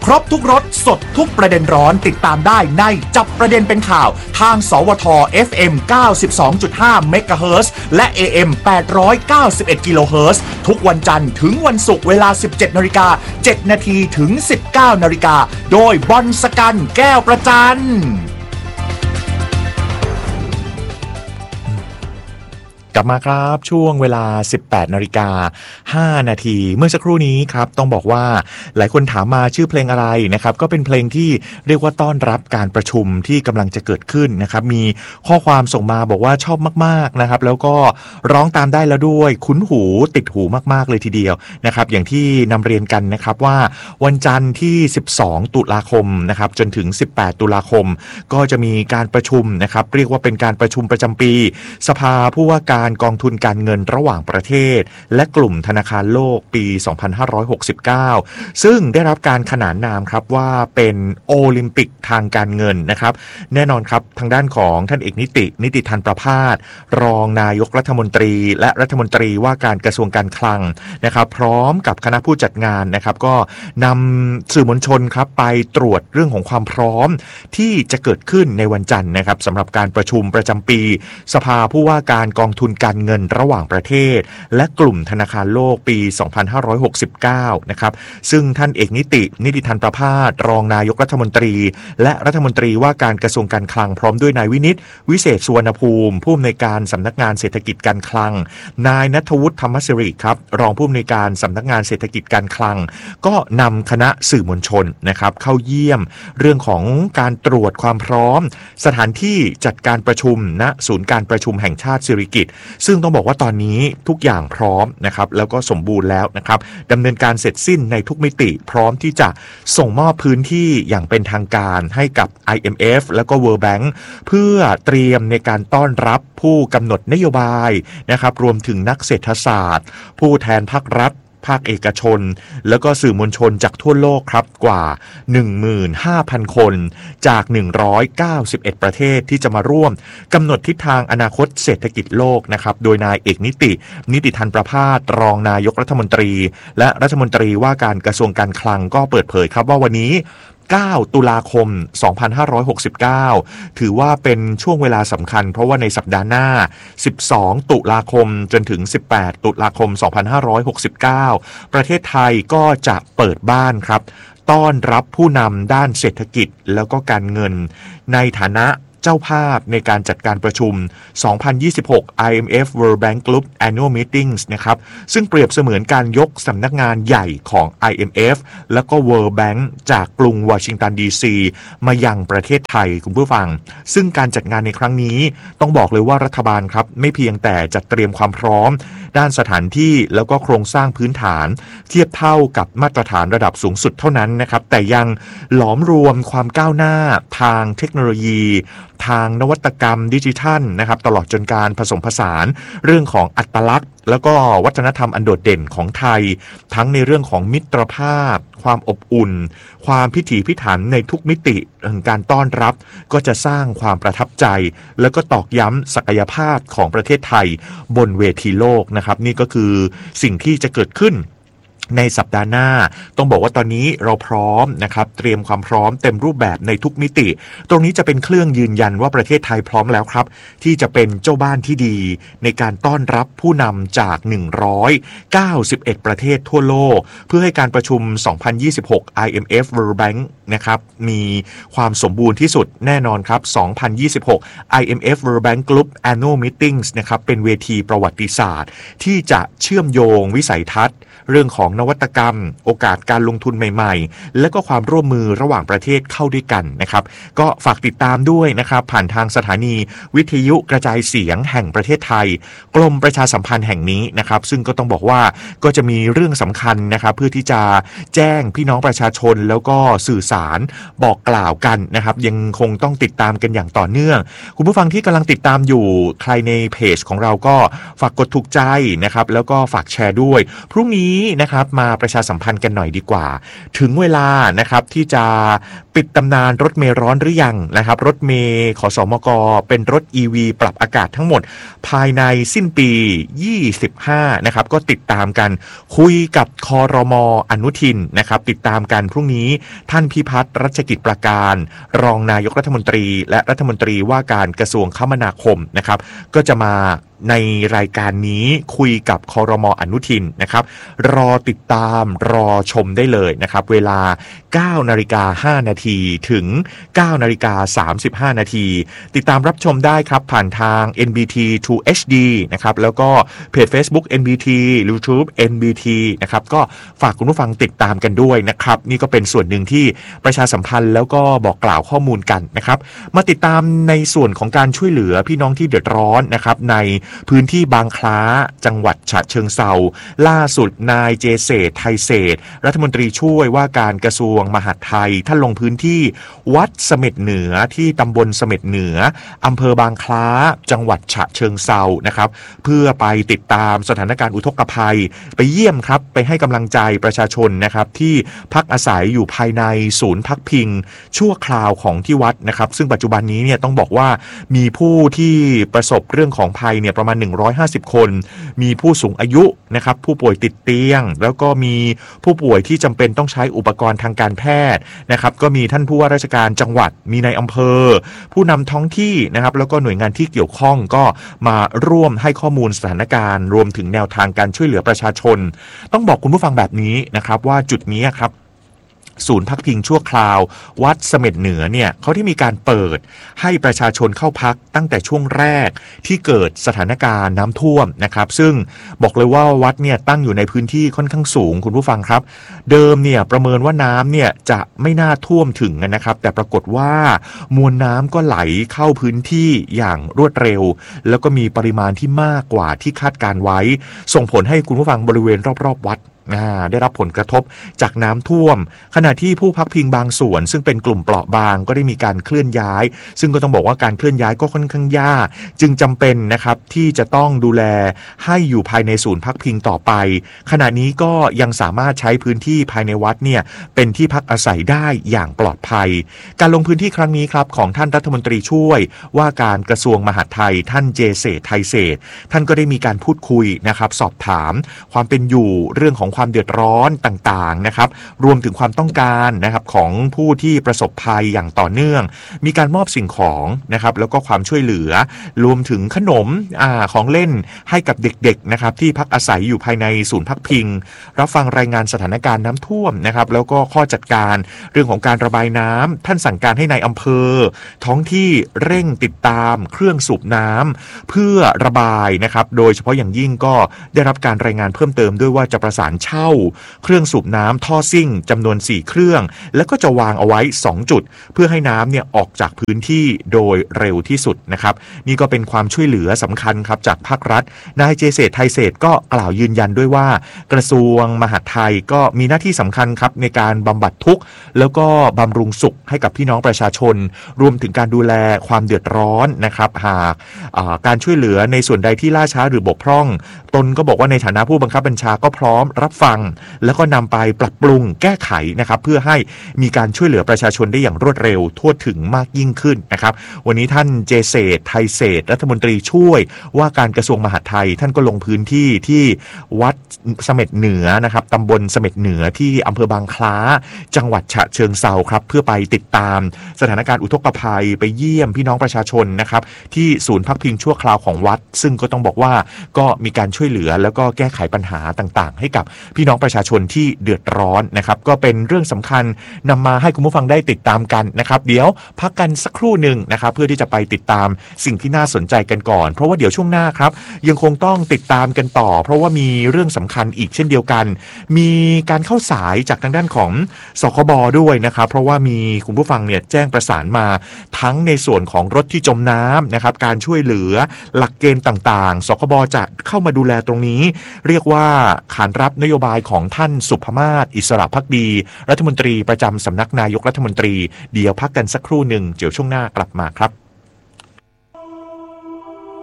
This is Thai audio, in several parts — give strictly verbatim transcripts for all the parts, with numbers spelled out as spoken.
ครบทุกรสสดทุกประเด็นร้อนติดตามได้ในจับประเด็นเป็นข่าวทางสวท เอฟ เอ็ม เก้าสิบสองจุดห้า เมกะเฮิรตซ์และ เอ เอ็ม แปดร้อยเก้าสิบเอ็ด กิโลเฮิรตซ์ทุกวันจันทร์ถึงวันศุกร์เวลา สิบเจ็ดนาฬิกาเจ็ดนาทีถึง สิบเก้านาฬิกาโดยบอลสกันแก้วประจันกลับมาครับช่วงเวลา สิบแปดนาฬิกาห้านาทีเมื่อสักครู่นี้ครับต้องบอกว่าหลายคนถามมาชื่อเพลงอะไรนะครับก็เป็นเพลงที่เรียกว่าต้อนรับการประชุมที่กำลังจะเกิดขึ้นนะครับมีข้อความส่งมาบอกว่าชอบมากๆนะครับแล้วก็ร้องตามได้แล้วด้วยคุ้นหูติดหูมากๆเลยทีเดียวนะครับอย่างที่นำเรียนกันนะครับว่าวันจันทร์ที่สิบสองตุลาคมนะครับจนถึงสิบแปดตุลาคมก็จะมีการประชุมนะครับเรียกว่าเป็นการประชุมประจำปีสภาผู้ว่าการกองทุนการเงินระหว่างประเทศและกลุ่มธนาคารโลกปีสองพันห้าร้อยหกสิบเก้าซึ่งได้รับการขนานนามครับว่าเป็นโอลิมปิกทางการเงินนะครับแน่นอนครับทางด้านของท่านเอกนิตินิติธันประภาสรองนายกรัฐมนตรีและรัฐมนตรีว่าการกระทรวงการคลังนะครับพร้อมกับคณะผู้จัดงานนะครับก็นำสื่อมวลชนครับไปตรวจเรื่องของความพร้อมที่จะเกิดขึ้นในวันจันทร์นะครับสำหรับการประชุมประจำปีสภาผู้ว่าการกองทุนการเงินระหว่างประเทศและกลุ่มธนาคารโลกปีสองพันห้าร้อยหกสิบเก้านะครับซึ่งท่านเอกนิตินิติธันประภาสรองนายกรัฐมนตรีและรัฐมนตรีว่าการกระทรวงการคลังพร้อมด้วยนายวินิตวิเศษสุวรรณภูมิผู้อำนวยการสำนักงานเศรษฐกิจการคลังนายณัฐวุฒิธรรมสิริครับรองผู้อำนวยการสำนักงานเศรษฐกิจการคลังก็นำคณะสื่อมวลชนนะครับเข้าเยี่ยมเรื่องของการตรวจความพร้อมสถานที่จัดการประชุมณศูนย์การประชุมแห่งชาติสิริกิติ์ซึ่งต้องบอกว่าตอนนี้ทุกอย่างพร้อมนะครับแล้วก็สมบูรณ์แล้วนะครับดำเนินการเสร็จสิ้นในทุกมิติพร้อมที่จะส่งมอบพื้นที่อย่างเป็นทางการให้กับ ไอ เอ็ม เอฟ แล้วก็ World Bank เพื่อเตรียมในการต้อนรับผู้กำหนดนโยบายนะครับรวมถึงนักเศรษฐศาสตร์ผู้แทนภาครัฐภาคเอกชนแล้วก็สื่อมวลชนจากทั่วโลกครับกว่า หนึ่งหมื่นห้าพัน คนจากหนึ่งร้อยเก้าสิบเอ็ดประเทศที่จะมาร่วมกำหนดทิศทางอนาคตเศรษฐกิจโลกนะครับโดยนายเอกนิตินิติธันประภาสรองนายกรัฐมนตรีและรัฐมนตรีว่าการกระทรวงการคลังก็เปิดเผยครับว่าวันนี้เก้าตุลาคมสองพันห้าร้อยหกสิบเก้าถือว่าเป็นช่วงเวลาสำคัญเพราะว่าในสัปดาห์หน้าสิบสองตุลาคมจนถึงสิบแปดตุลาคมสองพันห้าร้อยหกสิบเก้าประเทศไทยก็จะเปิดบ้านครับต้อนรับผู้นำด้านเศรษฐกิจแล้วก็การเงินในฐานะเจ้าภาพในการจัดการประชุมสองพันยี่สิบหก ไอ เอ็ม เอฟ World Bank Group Annual Meetings นะครับซึ่งเปรียบเสมือนการยกสำนักงานใหญ่ของ ไอ เอ็ม เอฟ แล้วก็ World Bank จากกรุงวอชิงตันดีซีมายังประเทศไทยคุณผู้ฟังซึ่งการจัดงานในครั้งนี้ต้องบอกเลยว่ารัฐบาลครับไม่เพียงแต่จัดเตรียมความพร้อมด้านสถานที่แล้วก็โครงสร้างพื้นฐานเทียบเท่ากับมาตรฐานระดับสูงสุดเท่านั้นนะครับแต่ยังหลอมรวมความก้าวหน้าทางเทคโนโลยีทางนวัตกรรมดิจิทัลนะครับตลอดจนการผสมผสานเรื่องของอัตลักษณ์แล้วก็วัฒนธรรมอันโดดเด่นของไทยทั้งในเรื่องของมิตรภาพความอบอุ่นความพิถีพิถันในทุกมิติของการต้อนรับก็จะสร้างความประทับใจแล้วก็ตอกย้ำศักยภาพของประเทศไทยบนเวทีโลกนะครับนี่ก็คือสิ่งที่จะเกิดขึ้นในสัปดาห์หน้าต้องบอกว่าตอนนี้เราพร้อมนะครับเตรียมความพร้อมเต็มรูปแบบในทุกมิติตรงนี้จะเป็นเครื่องยืนยันว่าประเทศไทยพร้อมแล้วครับที่จะเป็นเจ้าบ้านที่ดีในการต้อนรับผู้นำจากหนึ่งร้อยเก้าสิบเอ็ดประเทศทั่วโลกเพื่อให้การประชุมสองพันยี่สิบหก ไอ เอ็ม เอฟ World Bank นะครับมีความสมบูรณ์ที่สุดแน่นอนครับสองพันยี่สิบหก ไอ เอ็ม เอฟ World Bank Group Annual Meetings นะครับเป็นเวทีประวัติศาสตร์ที่จะเชื่อมโยงวิสัยทัศน์เรื่องของนวัตกรรมโอกาสการลงทุนใหม่ๆและก็ความร่วมมือระหว่างประเทศเข้าด้วยกันนะครับก็ฝากติดตามด้วยนะครับผ่านทางสถานีวิทยุกระจายเสียงแห่งประเทศไทยกรมประชาสัมพันธ์แห่งนี้นะครับซึ่งก็ต้องบอกว่าก็จะมีเรื่องสำคัญนะครับเพื่อที่จะแจ้งพี่น้องประชาชนแล้วก็สื่อสารบอกกล่าวกันนะครับยังคงต้องติดตามกันอย่างต่อเนื่องคุณผู้ฟังที่กำลังติดตามอยู่ใครในเพจของเราก็ฝากกดถูกใจนะครับแล้วก็ฝากแชร์ด้วยพรุ่งนี้นะครับครับมาประชาสัมพันธ์กันหน่อยดีกว่าถึงเวลานะครับที่จะปิดตำนานรถเมล์ร้อนหรือยังนะครับรถเมล์ขสมกเป็นรถ อี วี ปรับอากาศทั้งหมดภายในสิ้นปียี่สิบห้านะครับก็ติดตามกันคุยกับครม.อนุทินนะครับติดตามกันพรุ่งนี้ท่านพิพัฒน์รัชกิจประการรองนายกรัฐมนตรีและรัฐมนตรีว่าการกระทรวงคมนาคมนะครับก็จะมาในรายการนี้คุยกับครม.อนุทินนะครับรอติดตามรอชมได้เลยนะครับเวลา เก้านาฬิกาห้านาทีถึง เก้านาฬิกาสามสิบห้านาทีติดตามรับชมได้ครับผ่านทาง เอ็น บี ที ทู เอช ดี นะครับแล้วก็เพจ Facebook เอ็น บี ที YouTube เอ็น บี ที นะครับก็ฝากคุณผู้ฟังติดตามกันด้วยนะครับนี่ก็เป็นส่วนหนึ่งที่ประชาสัมพันธ์แล้วก็บอกกล่าวข้อมูลกันนะครับมาติดตามในส่วนของการช่วยเหลือพี่น้องที่เดือดร้อนนะครับในพื้นที่บางคล้าจังหวัดฉะเชิงเทราล่าสุดนายเจเศรษฐ์ไทยเศรษฐ์รัฐมนตรีช่วยว่าการกระทรวงมหาดไทยท่านลงพื้นที่วัดเสม็ดเหนือที่ตำบลเสม็ดเหนืออำเภอบางคล้าจังหวัดฉะเชิงเทรานะครับเพื่อไปติดตามสถานการณ์อุทกภัยไปเยี่ยมครับไปให้กำลังใจประชาชนนะครับที่พักอาศัยอยู่ภายในศูนย์พักพิงชั่วคราวของที่วัดนะครับซึ่งปัจจุบันนี้เนี่ยต้องบอกว่ามีผู้ที่ประสบเรื่องของภัยเนี่ยประมาณหนึ่งร้อยห้าสิบคนมีผู้สูงอายุนะครับผู้ป่วยติดเตียงแล้วก็มีผู้ป่วยที่จำเป็นต้องใช้อุปกรณ์ทางการแพทย์นะครับก็มีท่านผู้ว่าราชการจังหวัดมีในอำเภอผู้นำท้องที่นะครับแล้วก็หน่วยงานที่เกี่ยวข้องก็มาร่วมให้ข้อมูลสถานการณ์รวมถึงแนวทางการช่วยเหลือประชาชนต้องบอกคุณผู้ฟังแบบนี้นะครับว่าจุดนี้ครับศูนย์พักพิงชั่วคราววัดเสม็ดเหนือเนี่ยเขาได้มีการเปิดให้ประชาชนเข้าพักตั้งแต่ช่วงแรกที่เกิดสถานการณ์น้ำท่วมนะครับซึ่งบอกเลยว่าวัดเนี่ยตั้งอยู่ในพื้นที่ค่อนข้างสูงคุณผู้ฟังครับเดิมเนี่ยประเมินว่าน้ำเนี่ยจะไม่น่าท่วมถึงนะครับแต่ปรากฏว่ามวลน้ำก็ไหลเข้าพื้นที่อย่างรวดเร็วแล้วก็มีปริมาณที่มากกว่าที่คาดการไว้ส่งผลให้คุณผู้ฟังบริเวณรอบๆวัดได้รับผลกระทบจากน้ำท่วมขณะที่ผู้พักพิงบางส่วนซึ่งเป็นกลุ่มเปราะบางก็ได้มีการเคลื่อนย้ายซึ่งก็ต้องบอกว่าการเคลื่อนย้ายก็ค่อนข้างยากจึงจำเป็นนะครับที่จะต้องดูแลให้อยู่ภายในศูนย์พักพิงต่อไปขณะนี้ก็ยังสามารถใช้พื้นที่ภายในวัดเนี่ยเป็นที่พักอาศัยได้อย่างปลอดภัยการลงพื้นที่ครั้งนี้ครับของท่านรัฐมนตรีช่วยว่าการกระทรวงมหาดไทยท่านเจเศรษฐ์ไทยเศรษฐ์ท่านก็ได้มีการพูดคุยนะครับสอบถามความเป็นอยู่เรื่องของความเดือดร้อนต่างๆนะครับรวมถึงความต้องการนะครับของผู้ที่ประสบภัยอย่างต่อเนื่องมีการมอบสิ่งของนะครับแล้วก็ความช่วยเหลือรวมถึงขนมอ่าของเล่นให้กับเด็กๆนะครับที่พักอาศัยอยู่ภายในศูนย์พักพิงรับฟังรายงานสถานการณ์น้ำท่วมนะครับแล้วก็ข้อจัดการเรื่องของการระบายน้ำท่านสั่งการให้ในายอำเภอท้องที่เร่งติดตามเครื่องสูบน้ำเพื่อระบายนะครับโดยเฉพาะอย่างยิ่งก็ได้รับการรายงานเพิ่มเติมด้วยว่าจะประสานเช่าเครื่องสูบน้ำท่อซิ่งจำนวนสี่เครื่องแล้วก็จะวางเอาไว้สองจุดเพื่อให้น้ำเนี่ยออกจากพื้นที่โดยเร็วที่สุดนะครับนี่ก็เป็นความช่วยเหลือสำคัญครับจากภาครัฐนายเจเศรษฐ์ไทยเศรษฐ์ก็กล่าวยืนยันด้วยว่ากระทรวงมหาดไทยก็มีหน้าที่สำคัญครับในการบำบัดทุกข์แล้วก็บำรุงสุขให้กับพี่น้องประชาชนรวมถึงการดูแลความเดือดร้อนนะครับหากการช่วยเหลือในส่วนใดที่ล่าช้าหรือบกพร่องตนก็บอกว่าในฐานะผู้บังคับบัญชาก็พร้อมรับฟังแล้วก็นำไปปรับปรุงแก้ไขนะครับเพื่อให้มีการช่วยเหลือประชาชนได้อย่างรวดเร็วทั่วถึงมากยิ่งขึ้นนะครับวันนี้ท่านเจเศรษฐ์ไทยเศรษฐ์รัฐมนตรีช่วยว่าการกระทรวงมหาดไทยท่านก็ลงพื้นที่ที่วัดเสม็ดเหนือนะครับตำบลเสม็ดเหนือที่อำเภอบางคล้าจังหวัดฉะเชิงเทราครับเพื่อไปติดตามสถานการณ์อุทกภัยไปเยี่ยมพี่น้องประชาชนนะครับที่ศูนย์พักพิงชั่วคราวของวัดซึ่งก็ต้องบอกว่าก็มีการช่วยเหลือแล้วก็แก้ไขปัญหาต่างๆให้กับพี่น้องประชาชนที่เดือดร้อนนะครับก็เป็นเรื่องสำคัญนำมาให้คุณผู้ฟังได้ติดตามกันนะครับเดี๋ยวพักกันสักครู่หนึ่งนะครับเพื่อที่จะไปติดตามสิ่งที่น่าสนใจกันก่อนเพราะว่าเดี๋ยวช่วงหน้าครับยังคงต้องติดตามกันต่อเพราะว่ามีเรื่องสำคัญอีกเช่นเดียวกันมีการเข้าสายจากทางด้านของสคบด้วยนะครับเพราะว่ามีคุณผู้ฟังเนี่ยแจ้งประสานมาทั้งในส่วนของรถที่จมน้ำนะครับการช่วยเหลือหลักเกณฑ์ต่างๆสคบจะเข้ามาดูแลตรงนี้เรียกว่าขานรับนโยบายของท่านสุภมาศอิสระภักดีรัฐมนตรีประจำสำนักนายกรัฐมนตรีเดี๋ยวพักกันสักครู่หนึ่งเดี๋ยวช่วงหน้ากลับมาครับ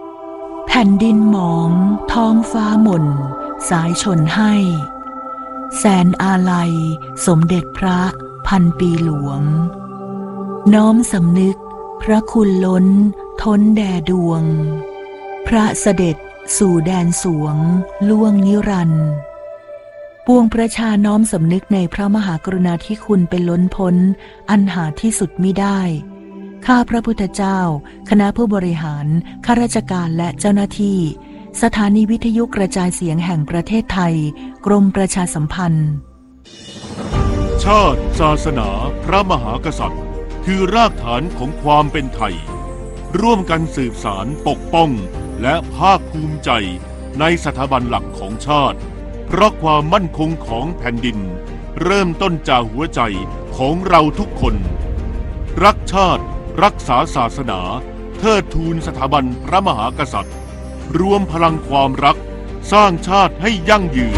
แผ่นดินหมองท้องฟ้าหม่นสายชนให้แสนอาลัยสมเด็จพระพันปีหลวงน้อมสำนึกพระคุณล้นท้นแด่ดวงพระเสด็จสู่แดนสวงล่วงนิรันดร์ปวงประชาน้อมสำนึกในพระมหากรุณาธิคุณเป็นล้นพ้นอันหาที่สุดมิได้ข้าพระพุทธเจ้าคณะผู้บริหารข้าราชการและเจ้าหน้าที่สถานีวิทยุกระจายเสียงแห่งประเทศไทยกรมประชาสัมพันธ์ชาติศาสนาพระมหากษัตริย์คือรากฐานของความเป็นไทยร่วมกันสืบสานปกป้องและภาคภูมิใจในสถาบันหลักของชาติเพราะความมั่นคงของแผ่นดินเริ่มต้นจากหัวใจของเราทุกคนรักชาติรักษาศาสนาเทิดทูนสถาบันพระมหากษัตริย์รวมพลังความรักสร้างชาติให้ยั่งยืน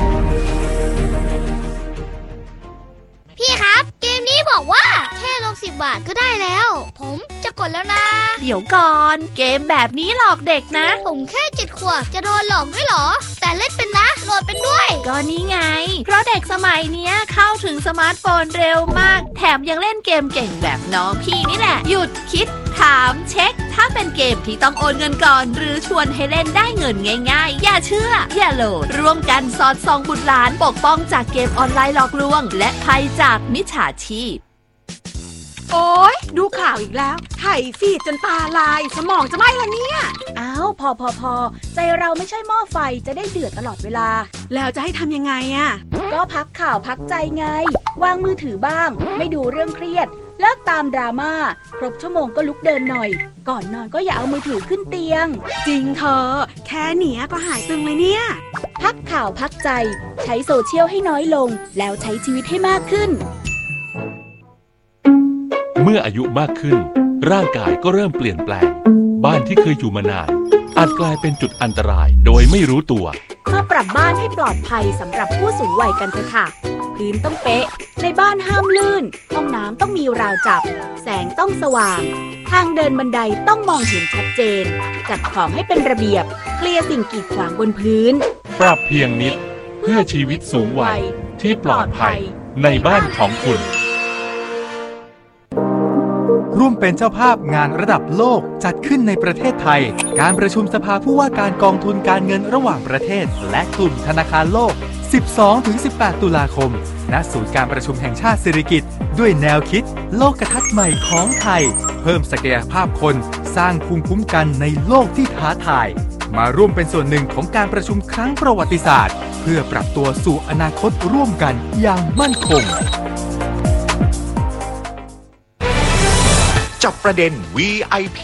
พี่ครับเกมนี้บอกว่าแค่ลงสิบบาทก็ได้แล้วผมจะกดแล้วนะเดี๋ยวก่อนเกมแบบนี้หลอกเด็กนะผมแค่เจ็ดขวบจะโดนหลอกด้วยเหรอแต่เล่นเป็นนะโหลดเป็นด้วยก็นี่ไงเพราะเด็กสมัยเนี้ยเข้าถึงสมาร์ทโฟนเร็วมากแถมยังเล่นเกมเก่งแบบน้องพี่นี่แหละหยุดคิดถามเช็คถ้าเป็นเกมที่ต้องโอนเงินก่อนหรือชวนให้เล่นได้เงินง่ายๆอย่าเชื่ออย่าโหลดร่วมกันสอดส่องบุตรหลานปกป้องจากเกมออนไลน์หลอกลวงและภัยจากมิจฉาชีพโอ๊ยดูข่าวอีกแล้วไถฟีดจนตาลายสมองจะไหม้ละเนี่ยอ้าวพอพอพอใจเราไม่ใช่หม้อไฟจะได้เดือดตลอดเวลาแล้วจะให้ทำยังไงอ่ะก็พักข่าวพักใจไงวางมือถือบ้างไม่ดูเรื่องเครียดเลิกตามดราม่าครบชั่วโมงก็ลุกเดินหน่อยก่อนนอนก็อย่าเอามือถือขึ้นเตียงจริงเธอแค่เนี้ยก็หายตึงเลยเนี่ยพักข่าวพักใจใช้โซเชียลให้น้อยลงแล้วใช้ชีวิตให้มากขึ้นเมื่ออายุมากขึ้นร่างกายก็เริ่มเปลี่ยนแปลงบ้านที่เคยอยู่มานานอาจกลายเป็นจุดอันตรายโดยไม่รู้ตัวมาปรับบ้านให้ปลอดภัยสำหรับผู้สูงวัยกันเถอะค่ะพื้นต้องเป๊ะในบ้านห้ามลื่นห้องน้ำต้องมีราวจับแสงต้องสว่างทางเดินบันไดต้องมองเห็นชัดเจนจัดของให้เป็นระเบียบเคลียร์สิ่งกีดขวางบนพื้นปรับเพียงนิดเพื่อชีวิตสูงวัยที่ปลอดภัยในบ้านของคุณร่วมเป็นเจ้าภาพงานระดับโลกจัดขึ้นในประเทศไทยการประชุมสภาผู้ว่าการกองทุนการเงินระหว่างประเทศและกลุ่มธนาคารโลก สิบสองถึงสิบแปด ตุลาคมณศูนย์การประชุมแห่งชาติสิริกิติ์ด้วยแนวคิดโลกทัศน์ใหม่ของไทยเพิ่มศักยภาพคนสร้างภูมิคุ้มกันในโลกที่ท้าทายมาร่วมเป็นส่วนหนึ่งของการประชุมครั้งประวัติศาสตร์เพื่อปรับตัวสู่อนาคตร่วมกันอย่างมั่นคงจับประเด็น วี ไอ พี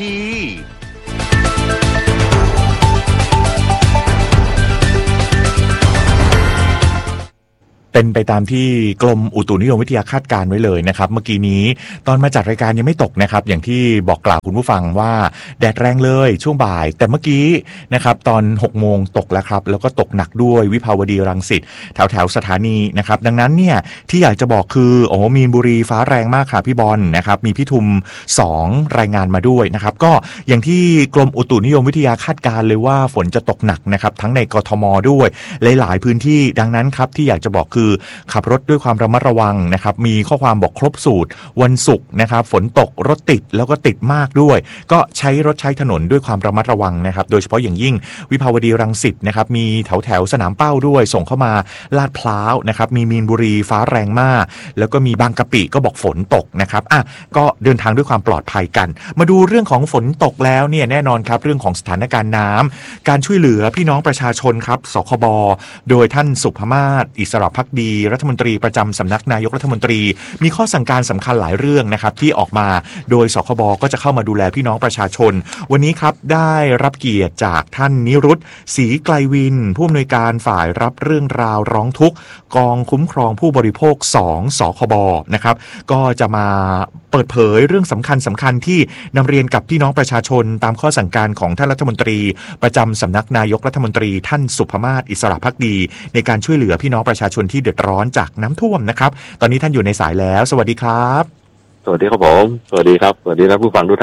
เป็นไปตามที่กรมอุตุนิยมวิทยาคาดการไว้เลยนะครับเมื่อกี้นี้ตอนมาจัดรายการยังไม่ตกนะครับอย่างที่บอกกล่าวคุณผู้ฟังว่าแดดแรงเลยช่วงบ่ายแต่เมื่อกี้นะครับตอนหกโมงตกแล้วครับแล้วก็ตกหนักด้วยวิภาวดีรังสิตแถวแถวสถานีนะครับดังนั้นเนี่ยที่อยากจะบอกคือโอ้มีนบุรีฟ้าแรงมากค่ะพี่บอลนะครับมีพี่ทุมสองรายงานมาด้วยนะครับก็อย่างที่กรมอุตุนิยมวิทยาคาดการเลยว่าฝนจะตกหนักนะครับทั้งในกทมด้วยหลายๆพื้นที่ดังนั้นครับที่อยากจะบอกคือขับรถด้วยความระมัดระวังนะครับมีข้อความบอกครบสูตรวันศุกร์นะครับฝนตกรถติดแล้วก็ติดมากด้วยก็ใช้รถใช้ถนนด้วยความระมัดระวังนะครับโดยเฉพาะอย่างยิ่งวิภาวดีรังสิตนะครับมีแถวแถวสนามเป้าด้วยส่งเข้ามาลาดพร้าวนะครับมีมีนบุรีฟ้าแรงมากแล้วก็มีบางกะปิก็บอกฝนตกนะครับอ่ะก็เดินทางด้วยความปลอดภัยกันมาดูเรื่องของฝนตกแล้วเนี่ยแน่นอนครับเรื่องของสถานการณ์น้ำการช่วยเหลือพี่น้องประชาชนครับสคบโดยท่านสุภมาศอิสระภักดีรัฐมนตรีประจำสำนักนายกรัฐมนตรีมีข้อสั่งการสำคัญหลายเรื่องนะครับที่ออกมาโดยสคบก็จะเข้ามาดูแลพี่น้องประชาชนวันนี้ครับได้รับเกียรติจากท่านนิรุตศรีไกลวินผู้อำนวยการฝ่ายรับเรื่องราวร้องทุกข์กองคุ้มครองผู้บริโภคสองสคบนะครับก็จะมาเปิดเผยเรื่องสำคัญสำคัญที่นำเรียนกับพี่น้องประชาชนตามข้อสั่งการของท่านรัฐมนตรีประจำสำนักนายกรัฐมนตรีท่านสุภมาศอิสระภักดีในการช่วยเหลือพี่น้องประชาชนที่เดือดร้อนจากน้ำท่วมนะครับตอนนี้ท่านอยู่ในสายแล้วสวัสดีครับสวัสดีครับผมสวัสดีครับสวัสดีท่านผู้ฟังทุกท่านนะ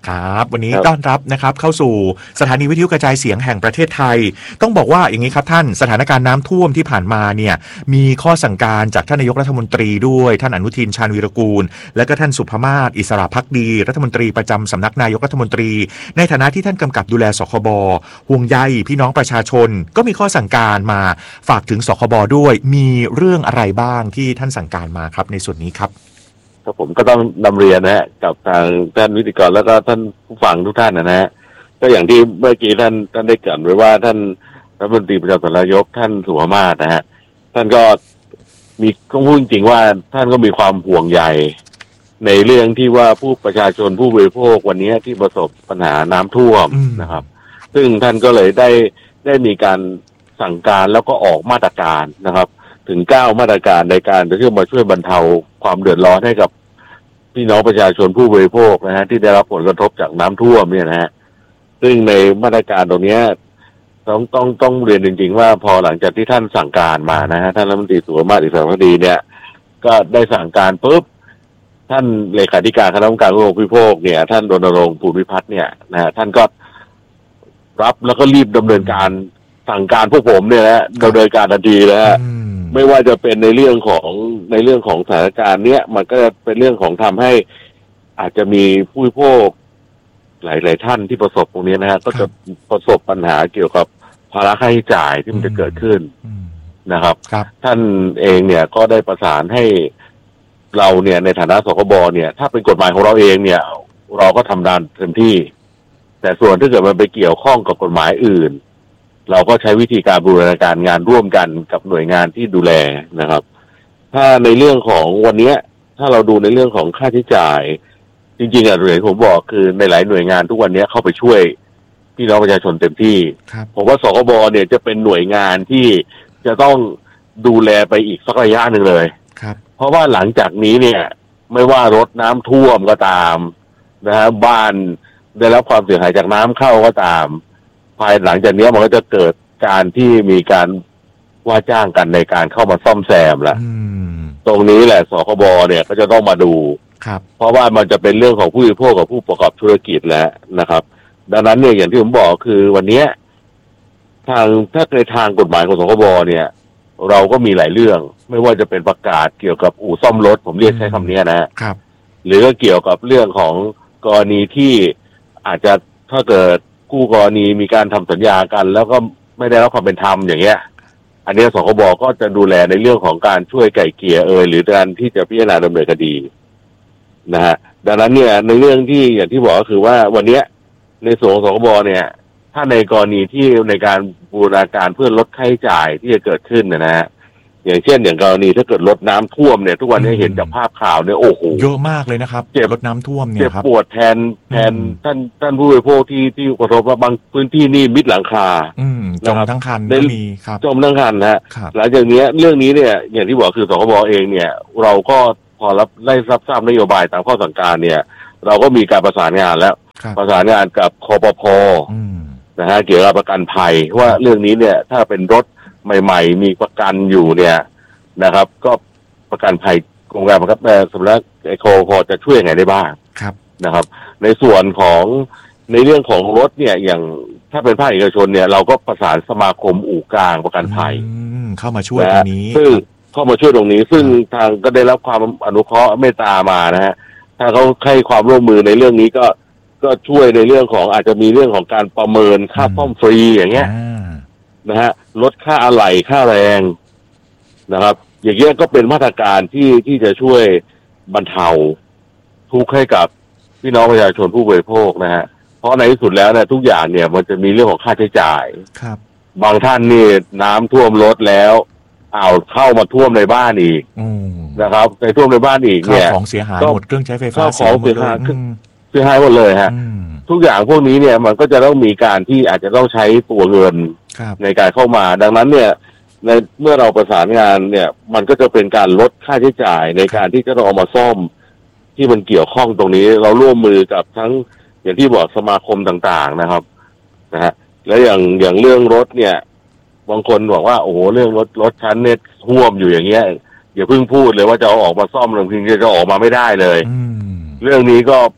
ครับวันนี้ต้อนรับนะครับเข้าสู่สถานีวิทยุกระจายเสียงแห่งประเทศไทยต้องบอกว่าอย่างนี้ครับท่านสถานการณ์น้ำท่วมที่ผ่านมาเนี่ยมีข้อสั่งการจากท่านนายกรัฐมนตรีด้วยท่านอนุทินชาญวีรกูลและก็ท่านสุภมาศอิสระภักดีรัฐมนตรีประจำสำนักนายกรัฐมนตรีในฐานะที่ท่านกำกับดูแลสคบห่วงใยพี่น้องประชาชนก็มีข้อสั่งการมาฝากถึงสคบด้วยมีเรื่องอะไรบ้างที่ท่านสั่งการมาครับในส่วนนี้ครับครับผมก็ต้องนำเรียนนะฮะกับทางท่านวิทยกรแล้วก็ท่านผู้ฟังทุกท่านนะฮะก็อย่างที่เมื่อกี้ท่านท่านได้กล่าวไว้ว่าท่านรัฐมนตรีประจำสำนักนายกท่านสุภมาศนะฮะท่านก็มีต้องพูดจริงว่าท่านก็มีความห่วงใยในเรื่องที่ว่าผู้ประชาชนผู้บริโภควันนี้ที่ประสบปัญหาน้ำท่วมนะครับซึ่งท่านก็เลยได้ได้มีการสั่งการแล้วก็ออกมาตรการนะครับถึงเก้ามาตรการในการที่จะมาช่วยบรรเทาความเดือดร้อนให้กับพี่น้องประชาชนผู้บริโภคนะฮะที่ได้รับผลกระทบจากน้ำท่วมเนี่ยนะฮะซึ่งในมาตรการตรงนี้ต้องต้องต้องเรียนจริงๆว่าพอหลังจากที่ท่านสั่งการมานะฮะท่านรัฐมนตรีสุภมาศอิสระภักดีเนี่ยก็ได้สั่งการปุ๊บท่านเลขาธิการคณะกรรมการผู้บริโภคเนี่ยท่านรณรงค์ภูมิพัฒน์เนี่ยนะฮะท่านก็รับแล้วก็รีบดำเนินการสั่งการพวกผมเนี่ยนะดำเนินการทันทีแล้วไม่ว่าจะเป็นในเรื่องของในเรื่องของสถานการณ์เนี้ยมันก็จะเป็นเรื่องของทำให้อาจจะมีผู้บริโภคหลายๆท่านที่ประสบตรงนี้นะฮะก็จะประสบปัญหาเกี่ยวกับภาระค่าใช้จ่ายที่มันจะเกิดขึ้นนะครับท่านเองเนี่ยก็ได้ประสานให้เราเนี่ยในฐานะสคบเนี่ยถ้าเป็นกฎหมายของเราเองเนี่ยเราก็ทำงานเต็มที่แต่ส่วนถ้าเกิดมันไปเกี่ยวข้องกับกฎหมายอื่นเราก็ใช้วิธีการบูรณาการงานร่วมกันกับหน่วยงานที่ดูแลนะครับถ้าในเรื่องของวันนี้ถ้าเราดูในเรื่องของค่าใช้จ่ายจริงๆอ่ะเรื่องผมบอกคือในหลายหน่วยงานทุกวันนี้เข้าไปช่วยพี่น้องประชาชนเต็มที่ผมว่าสคบเนี่ยจะเป็นหน่วยงานที่จะต้องดูแลไปอีกสักระยะหนึ่งเลยเพราะว่าหลังจากนี้เนี่ยไม่ว่ารถน้ำท่วมก็ตามนะฮะบ้านได้รับความเสียหายจากน้ำเข้าก็ตามภายหลังจากนี้มันก็จะเกิดการที่มีการว่าจ้างกันในการเข้ามาซ่อมแซมละตรงนี้แหละสคบเนี่ยก็จะต้องมาดูเพราะว่ามันจะเป็นเรื่องของผู้บริโภคกับผู้ประกอบธุรกิจแล้วนะครับดังนั้นเนี่ยอย่างที่ผมบอกคือวันนี้ทางถ้าในทางกฎหมายของสคบเนี่ยเราก็มีหลายเรื่องไม่ว่าจะเป็นประกาศเกี่ยวกับอู่ซ่อมรถผมเรียกใช้คำนี้นะครับหรือก็เกี่ยวกับเรื่องของกรณีที่อาจจะถ้าเกิดคู่กรณีมีการทำสัญญากันแล้วก็ไม่ได้รับความเป็นธรรมอย่างเงี้ยอันนี้สคบก็จะดูแลในเรื่องของการช่วยไกล่เกลี่ยเอ่ยหรือการที่จะพิจารณาดำเนินคดีนะฮะดังนั้นเนี่ยในเรื่องที่อย่างที่บอกก็คือว่าวันนี้ในส่วนของสคบเนี่ยถ้าในกรณีที่ในการบูรณาการเพื่อลดค่าใช้จ่ายที่จะเกิดขึ้นนะฮะอย่างเช่นอย่างกรณีถ้าเกิดลดน้ำท่วมเนี่ยทุกวันนี้เห็นจากภาพข่าวเนี่ยโอ้โหเยอะมากเลยนะครับเจ็บลดน้ำท่วมเนี่ยครับเจ็บปวดแทนแทนท่านท่านผู้บริโภคที่ที่กระทบว่าบางพื้นที่นี่มิดหลังคาจมทั้งคันก็มีครับจมทั้งคันนะหลังจากนี้เรื่องนี้เนี่ยอย่างที่บอกคือสคบเองเนี่ยเราก็พอรับได้รับทราบนโยบายตามข้อสั่งการเนี่ยเราก็มีการประสานงานแล้วประสานงานกับคปภ.นะฮะเกี่ยวกับประกันภัยว่าเรื่องนี้เนี่ยถ้าเป็นรถใหม่ๆมีประกันอยู่เนี่ยนะครับก็ประกันภัยโครงการประกันสำนักไอโคพอจะช่วยยังไงได้บ้างนะครับในส่วนของในเรื่องของรถเนี่ยอย่างถ้าเป็นภาคเอกชนเนี่ยเราก็ประสานสมาคมอู่กลางประกันภัยเข้ามาช่วยตรงนี้ซึ่งเข้ามาช่วยตรงนี้ซึ่งทางก็ได้รับความอนุเคราะห์เมตตามานะฮะถ้าเขาให้ความร่วมมือในเรื่องนี้ก็ก็ช่วยในเรื่องของอาจจะมีเรื่องของการประเมินค่าซ่อมฟรีอย่างเงี้ยนะฮะลดค่าอะไหล่ค่าแรงนะครับอย่างเงี้ยก็เป็นมาตรการที่ที่จะช่วยบรรเทาทุกข์ให้กับพี่น้องประชาชนผู้บริโภคนะฮะเพราะในที่สุดแล้วเนี่ยทุกอย่างเนี่ยมันจะมีเรื่องของค่าใช้จ่ายครับบางท่านนี่น้ำท่วมรถแล้วอ้าวเข้ามาท่วมในบ้านอีกนะครับในท่วมในบ้านอีกเนี่ยของเสียหายหมดเครื่องใช้ไฟฟ้าของเสียหายเสียหายหมดเลยฮะทุกอย่างพวกนี้เนี่ยมันก็จะต้องมีการที่อาจจะต้องใช้ตัวเงินในการเข้ามาดังนั้นเนี่ยในเมื่อเราประสานงานเนี่ยมันก็จะเป็นการลดค่าใช้จ่ายในการที่จะต้องเอามาซ่อมที่มันเกี่ยวข้องตรงนี้เราร่วมมือกับทั้งอย่างที่บอกสมาคมต่างๆนะครับนะฮะแล้วอย่างอย่างเรื่องรถเนี่ยบางคนบอกว่าโอ้โหเรื่องรถรถชั้นเนี่ยท่วมอยู่อย่างเงี้ยอย่าเพิ่งพูดเลยว่าจะเอาออกมาซ่อมหรือเพิ่งจะออกมาไม่ได้เลยเรื่องนี้ก็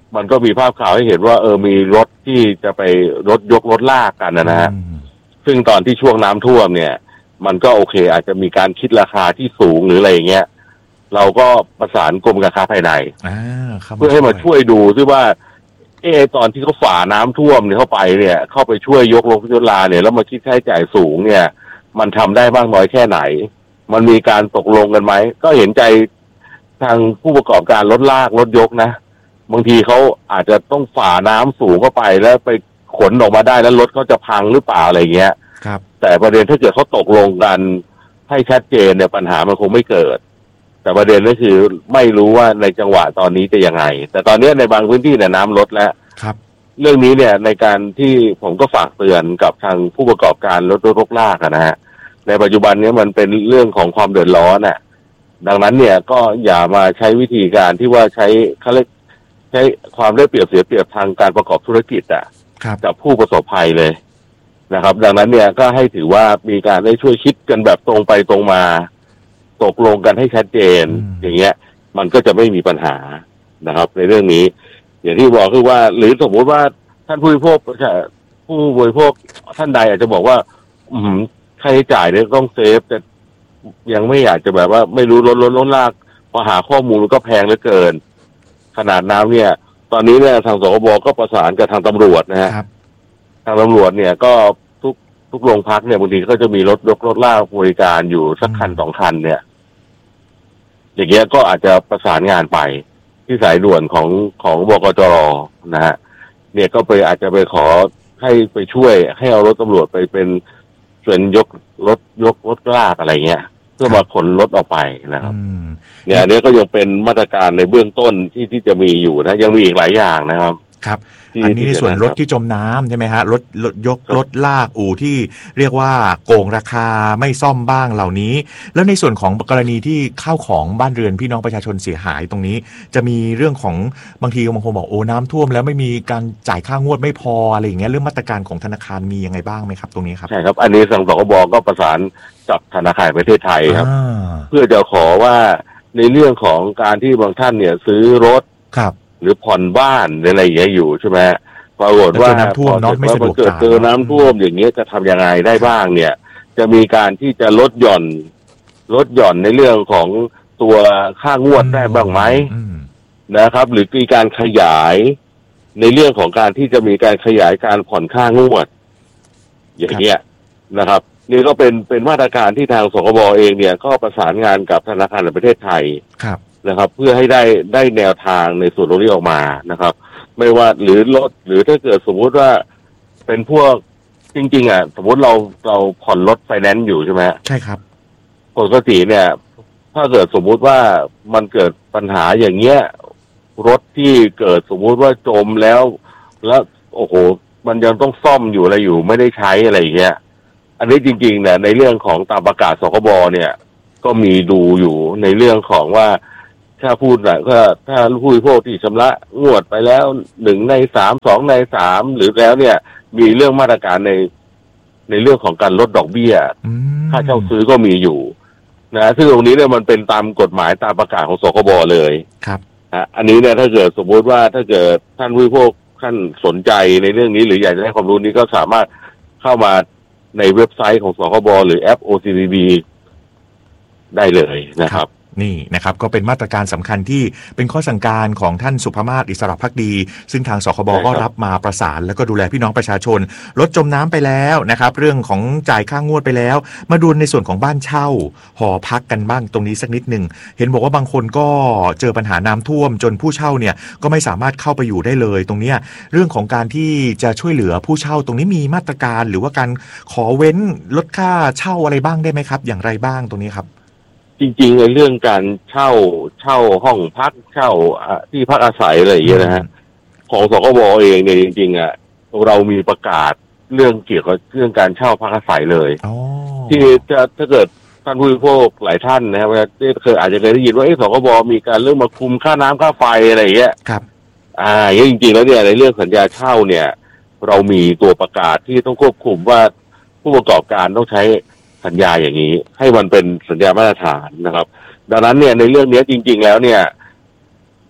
มันก็มีภาพข่าวให้เห็นว่าเออมีรถที่จะไปรถยกรถลากกันนะฮะซึ่งตอนที่ช่วงน้ำท่วมเนี่ยมันก็โอเคอาจจะมีการคิดราคาที่สูงหรืออะไรอย่างเงี้ยเราก็ประสานกรมการค้าภายในเพื่อให้มาช่วยดูซิว่าเออตอนที่เขาฝ่าน้ำท่วมเนี่ยเข้าไปเนี่ยเข้าไปช่วยยกรถยกลาเนี่ยแล้วมาคิดค่าใช้จ่ายสูงเนี่ยมันทำได้บ้างน้อยแค่ไหนมันมีการตกลงกันไหมก็เห็นใจทางผู้ประกอบการรถลากรถยกนะบางทีเขาอาจจะต้องฝ่าน้ำสูงเข้าไปแล้วไปขนออกมาได้แล้วรถเขาจะพังหรือเปล่าอะไรเงี้ยครับแต่ประเด็นถ้าเกิดเขาตกลงกันให้ชัดเจนเนี่ยปัญหามันคงไม่เกิดแต่ประเด็นก็คือไม่รู้ว่าในจังหวะตอนนี้จะยังไงแต่ตอนนี้ในบางพื้นที่เนี่ยน้ำลดแล้วครับเรื่องนี้เนี่ยในการที่ผมก็ฝากเตือนกับทางผู้ประกอบการรถรถลากนะฮะในปัจจุบันนี้มันเป็นเรื่องของความเดือดร้อนน่ะดังนั้นเนี่ยก็อย่ามาใช้วิธีการที่ว่าใช้เขาเรียกใช้ความได้เปรียบเสียเปรียบทางการประกอบธุรกิจอ่ะกับผู้ประสบภัยเลยนะครับดังนั้นเนี่ยก็ให้ถือว่ามีการได้ช่วยคิดกันแบบตรงไปตรงมาตกลงกันให้ชัดเจนอย่างเงี้ยมันก็จะไม่มีปัญหานะครับในเรื่องนี้อย่างที่บอกคือว่าหรือสมมติว่าท่านผู้บริโภคผู้บริโภคท่านใดอาจจะบอกว่าอืมค่าใช้จ่ายเนี่ยต้องเซฟแต่ยังไม่อยากจะแบบว่าไม่รู้ลดลดลดลากพอหาข้อมูลมันก็แพงเหลือเกินขนาดน้ำเนี่ยตอนนี้เนี่ยทางสคบก็ประสานกับทางตำรวจนะฮะทางตำรวจเนี่ยก็ทุกทุกโรงพักเนี่ยบางทีก็จะมีรถยกรถลากบริการอยู่สักคันสองคันเนี่ยอย่างเงี้ยก็อาจจะประสานงานไปที่สายด่วนของของบกจรนะฮะเนี่ยก็ไปอาจจะไปขอให้ไปช่วยให้เอารถตำรวจไปเป็นส่วนยกรถยกรถลากอะไรเงี้ยเพื่อมาขนรถออกไปนะครับเนี่ยอันนี้ก็ยังเป็นมาตรการในเบื้องต้นที่ที่จะมีอยู่นะยังมีอีกหลายอย่างนะครับครับอันนี้ในส่วนรถที่จมน้ำใช่ไหมฮะรถรถยกรถลากอู่ที่เรียกว่าโกงราคาไม่ซ่อมบ้างเหล่านี้แล้วในส่วนของกรณีที่ข้าวของบ้านเรือนพี่น้องประชาชนเสียหายตรงนี้จะมีเรื่องของบางทีบางคนบอกโอ้น้ำท่วมแล้วไม่มีการจ่ายค่างวดไม่พออะไรอย่างเงี้ยเรื่องมาตรการของธนาคารมียังไงบ้างไหมครับตรงนี้ครับใช่ครับอันนี้ทางสคบก็ประสานกับธนาคารประเทศไทยครับเพื่อจะขอว่าในเรื่องของการที่บางท่านเนี่ยซื้อรถครับหรือผ่อนบ้านอะไรอย่างเงี้ยอยู่ใช่ไหมปรากฏว่าพอเกิดเจอน้ำท่วมอย่างเงี้ยจะทำยังไงได้บ้างเนี่ยจะมีการที่จะลดหย่อนลดหย่อนในเรื่องของตัวค่างวดได้บ้างไหมนะครับหรือมีการขยายในเรื่องของการที่จะมีการขยายการผ่อนค่างวดอย่างเงี้ยนะครับนี่ก็เป็นเป็นมาตรการที่ทางสคบเองเนี่ยก็ประสานงานกับธนาคารแห่งประเทศไทยนะครับเพื่อให้ได้ได้แนวทางในส่วนตรงนี้ออกมานะครับไม่ว่าหรือลดหรือถ้าเกิดสมมุติว่าเป็นพวกจริงๆอ่ะสมมติเราเราผ่อนรถไฟแนนซ์อยู่ใช่ไหมใช่ครับปกติเนี่ยถ้าเกิดสมมุติว่ามันเกิดปัญหาอย่างเงี้ยรถที่เกิดสมมุติว่าจมแล้วแล้วโอ้โหมันยังต้องซ่อมอยู่อะไรอยู่ไม่ได้ใช้อะไรอย่างเงี้ยอันนี้จริงๆเนี่ยในเรื่องของตามประกาศสคบเนี่ยก็มีดูอยู่ในเรื่องของว่าถ้าพูดนะก็ถ้าผู้บริโภคที่ชำระงวดไปแล้วหนึ่งในสามสองในสามหรือแล้วเนี่ยมีเรื่องมาตรการในในเรื่องของการลดดอกเบี้ยค่าเช่าซื้อก็มีอยู่นะซึ่งตรงนี้เนี่ยมันเป็นตามกฎหมายตามประกาศของสคบเลยครับอันนี้เนี่ยถ้าเกิดสมมติว่าถ้าเกิดท่านผู้บริโภคท่านสนใจในเรื่องนี้หรืออยากจะให้ความรู้นี้ก็สามารถเข้ามาในเว็บไซต์ของสคบหรือแอป โอ ซี บี บี ได้เลยนะครับนี่นะครับก็เป็นมาตรการสำคัญที่เป็นข้อสั่งการของท่านสุภมาศอิสระภักดีซึ่งทางสคบก็รับมาประสานแล้วก็ดูแลพี่น้องประชาชนลดจมน้ำไปแล้วนะครับเรื่องของจ่ายค่างวดไปแล้วมาดูในส่วนของบ้านเช่าหอพักกันบ้างตรงนี้สักนิดหนึ่งเห็นบอกว่าบางคนก็เจอปัญหาน้ำท่วมจนผู้เช่าเนี่ยก็ไม่สามารถเข้าไปอยู่ได้เลยตรงนี้เรื่องของการที่จะช่วยเหลือผู้เช่าตรงนี้มีมาตรการหรือว่าการขอเว้นลดค่าเช่าอะไรบ้างได้ไหมครับอย่างไรบ้างตรงนี้ครับจริงๆในเรื่องการเช่าเช่าห้องพักเช่าที่พักอาศัยอะไรอย่างเงี้ยนะฮะของสคบเองเนี่ยจริงๆอ่ะเรามีประกาศเรื่องเกี่ยวกับเรื่องการเช่าพักอาศัยเลยที่จะถ้าเกิดท่านผู้บริโภคหลายท่านนะครับที่เคยอาจจะเคยได้ยินว่าไอ้สคบมีการเรื่องมาคุมค่าน้ำค่าไฟอะไรอย่างเงี้ยครับอ่าจริงๆแล้วเนี่ยในเรื่องสัญญาเช่าเนี่ยเรามีตัวประกาศที่ต้องควบคุมว่าผู้ประกอบการต้องใช้สัญญาอย่างนี้ให้มันเป็นสัญญามาตรฐานนะครับดังนั้นเนี่ยในเรื่องนี้จริงๆแล้วเนี่ย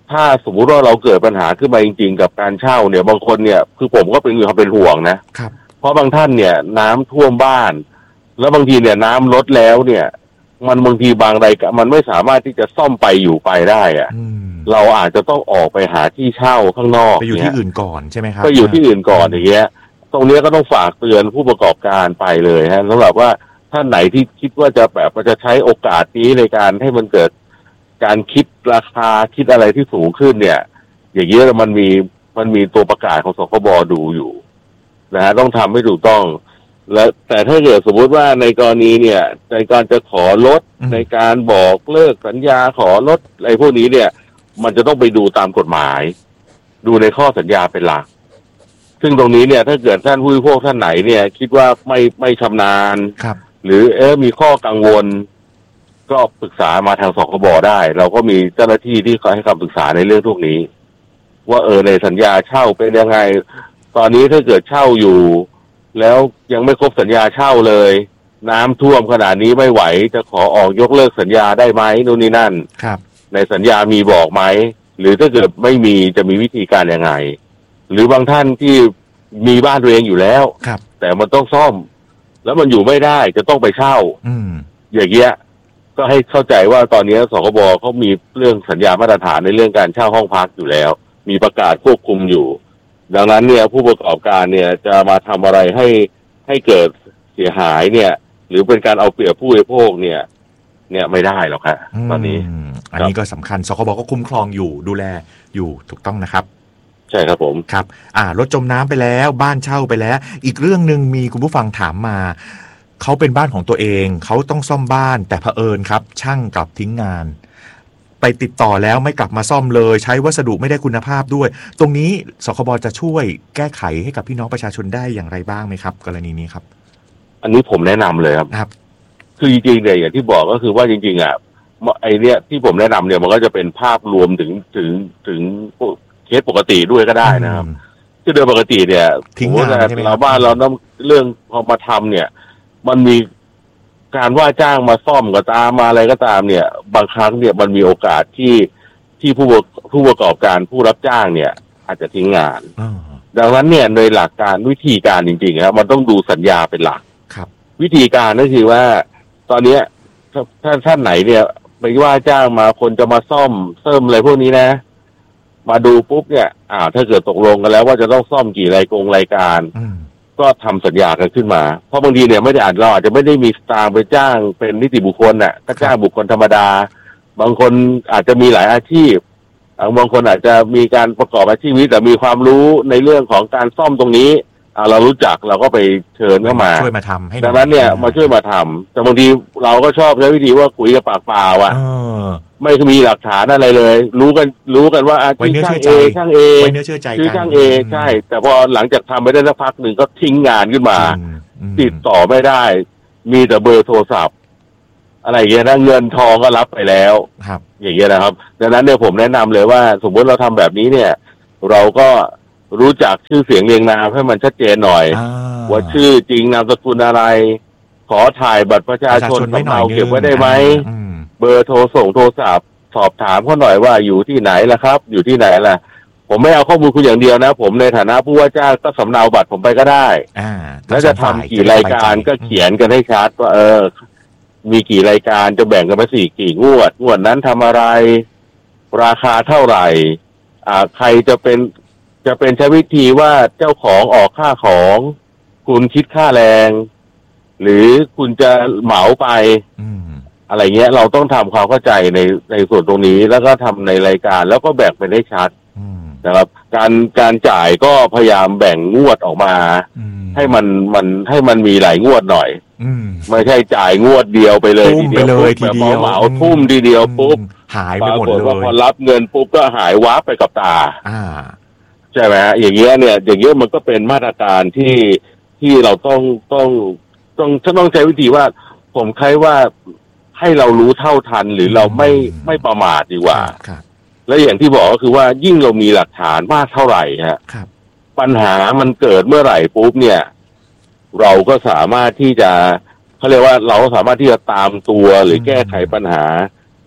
ถ้าสมมุติว่าเราเกิดปัญหาขึ้นมาจริงๆกับการเช่าเนี่ยบางคนเนี่ยคือผมก็เป็นมีความเป็นห่วงนะครับเพราะบางท่านเนี่ยน้ำท่วมบ้านแล้วบางทีเนี่ยน้ำลดแล้วเนี่ยมันบางทีบางรายการมันไม่สามารถที่จะซ่อมไปอยู่ไปได้อะเราอาจจะต้องออกไปหาที่เช่าข้างนอกไปอยู่ที่อื่นก่อนใช่ไหมครับไปอยู่ที่อื่นก่อนอย่างเงี้ยตรงนี้ก็ต้องฝากเตือนผู้ประกอบการไปเลยฮะสำหรับว่าท่านไหนที่คิดว่าจะแบบจะใช้โอกาสนี้ในการให้มันเกิดการคิดราคาคิดอะไรที่สูงขึ้นเนี่ยอย่างเงี้ยมันมีมันมีตัวประกาศของสคบดูอยู่นะฮะต้องทำให้ถูกต้องและแต่ถ้าเกิดสมมุติว่าในกรณีเนี่ยในการจะขอลดในการบอกเลิกสัญญาขอลดอะไรพวกนี้เนี่ยมันจะต้องไปดูตามกฎหมายดูในข้อสัญญาเป็นหลักซึ่งตรงนี้เนี่ยถ้าเกิดท่านผู้บริโภคท่านไหนเนี่ยคิดว่าไม่ไม่ชำนาญหรือเออมีข้อกังวลก็ปรึกษามาทางสคบได้เราก็มีเจ้าหน้าที่ที่คอยให้คำปรึกษาในเรื่องพวกนี้ว่าเออในสัญญาเช่าเป็นยังไงตอนนี้ถ้าเกิดเช่าอยู่แล้วยังไม่ครบสัญญาเช่าเลยน้ำท่วมขนาดนี้ไม่ไหวจะขอออกยกเลิกสัญญาได้ไหมนู่นนี่นั่นครับในสัญญามีบอกไหมหรือถ้าเกิดไม่มีจะมีวิธีการยังไงหรือบางท่านที่มีบ้านตัวเองอยู่แล้วแต่มันต้องซ่อมแล้วมันอยู่ไม่ได้จะต้องไปเช่าอืมอย่างเงี้ยก็ให้เข้าใจว่าตอนนี้สคบเขามีเรื่องสัญญามาตรฐานในเรื่องการเช่าห้องพักอยู่แล้วมีประกาศควบคุมอยู่ดังนั้นเนี่ยผู้ประกอบการเนี่ยจะมาทำอะไรให้ให้เกิดเสียหายเนี่ยหรือเป็นการเอาเปรียบผู้บริโภคเนี่ยเนี่ยไม่ได้หรอกครับตอนนี้อันนี้ก็สำคัญสคบก็คุ้มครองอยู่ดูแลอยู่ถูกต้องนะครับใช่ครับผมครับอ่ารถจมน้ำไปแล้วบ้านเช่าไปแล้วอีกเรื่องนึงมีคุณผู้ฟังถามมาเขาเป็นบ้านของตัวเองเขาต้องซ่อมบ้านแต่เผอิญครับช่างกลับทิ้งงานไปติดต่อแล้วไม่กลับมาซ่อมเลยใช้วัสดุไม่ได้คุณภาพด้วยตรงนี้สคบจะช่วยแก้ไขให้กับพี่น้องประชาชนได้อย่างไรบ้างไหมครับกรณีนี้ครับอันนี้ผมแนะนำเลยครับครับคือจริงๆเนี่ยอย่างที่บอกก็คือว่าจริงๆอ่ะไอเนี้ยที่ผมแนะนำเนี่ยมันก็จะเป็นภาพรวมถึงถึงถึงเคสปกติด้วยก็ได้นะครับที่โดยปกติเนี่ยทิ้งงานใช่ไหมเราบ้านเราต้องเรื่องพอมาทำเนี่ยมันมีการว่าจ้างมาซ่อมก็ตามมาอะไรก็ตามเนี่ยบางครั้งเนี่ยมันมีโอกาสที่ที่ผู้ผู้ประกอบการผู้รับจ้างเนี่ยอาจจะทิ้งงานดังนั้นเนี่ยโดยหลักการวิธีการจริงๆครับมันต้องดูสัญญาเป็นหลักครับวิธีการก็คือว่าตอนนี้ถ้าท่านไหนเนี่ยไปว่าจ้างมาคนจะมาซ่อมเสริมอะไรพวกนี้นะมาดูปุ๊บเนี่ยอ่าถ้าเกิดตกลงกันแล้วว่าจะต้องซ่อมกี่รายกงรายการก็ทำสัญญากันขึ้นมาเพราะบางทีเนี่ยไม่ได้อาจเราอาจจะไม่ได้มีสตางค์ไปจ้างเป็นนิติบุคคลน่ะก็จ้างบุคคลธรรมดาบางคนอาจจะมีหลายอาชีพบางคนอาจจะมีการประกอบอาชีพนี้แต่มีความรู้ในเรื่องของการซ่อมตรงนี้เรารู้จักเราก็ไปเชิญเข้ามาช่วยมาทำให้ดังนั้นเนี่ยมาช่วยมาทำแต่บางทีเราก็ชอบใช้วิธีว่าคุยกับปากเปล่าอ่ะไม่มีหลักฐานอะไรเลยรู้กันรู้กันว่าอาชีพช่างเอช่างเอชื่อช่างเอใช่แต่พอหลังจากทำไปได้สักพักหนึ่งก็ทิ้งงานขึ้นมาติดต่อไม่ได้มีแต่เบอร์โทรศัพท์อะไรอย่างเงี้ยนะเงินทองก็รับไปแล้วอย่างเงี้ยนะครับดังนั้นเนี่ยผมแนะนำเลยว่าสมมติเราทำแบบนี้เนี่ยเราก็รู้จักชื่อเสียงเรียงนามให้มันชัดเจนหน่อยว่าชื่อจริงนามสกุลอะไรขอถ่ายบัตรประชาชนสำเนาเก็บไว้ได้ไหมเบอร์โทรส่งโทรศัพท์สอบถามเขาหน่อยว่าอยู่ที่ไหนล่ะครับอยู่ที่ไหนล่ะผมไม่เอาข้อมูลคุณอย่างเดียวนะผมในฐานะผู้ว่าจ้างก็สำเนาบัตรผมไปก็ได้แล้วจะทำกี่รายการก็เขียนกันให้ชัดว่าเออมีกี่รายการจะแบ่งกันไปสี่กี่งวดงวดนั้นทำอะไรราคาเท่าไหร่อ่าใครจะเป็นจะเป็นใช้วิธีว่าเจ้าของออกค่าของคุณคิดค่าแรงหรือคุณจะเหมาไปอะไรเงี้ยเราต้องทำความเข้าใจในในส่วนตรงนี้แล้วก็ทำในรายการแล้วก็แบ่งเป็นให้ชัดนะครับการการจ่ายก็พยายามแบ่งงวดออกมาให้มันมันให้มันมีหลายงวดหน่อยไม่ใช่จ่ายงวดเดียวไปเลยทีเดียวแบบเหมาทุ่มทีเดียวปุ๊บหายไปหมดเลยว่าพอรับเงินปุ๊บก็หายวับไปกับตาอ่าใช่ไหมอย่างเงี้ยเนี่ยอย่างเงี้ยมันก็เป็นมาตรการที่ที่เราต้องต้องต้องต้องใช้วิธีว่าผมคล้ายว่าให้เรารู้เท่าทันหรือเราไม่ไม่ประมาทดีกว่าและอย่างที่บอกก็คือว่ายิ่งเรามีหลักฐานมากเท่าไหร่ฮะปัญหามันเกิดเมื่อไหร่ปุ๊บเนี่ยเราก็สามารถที่จะเขาเรียกว่าเราก็สามารถที่จะตามตัวหรือแก้ไขปัญหา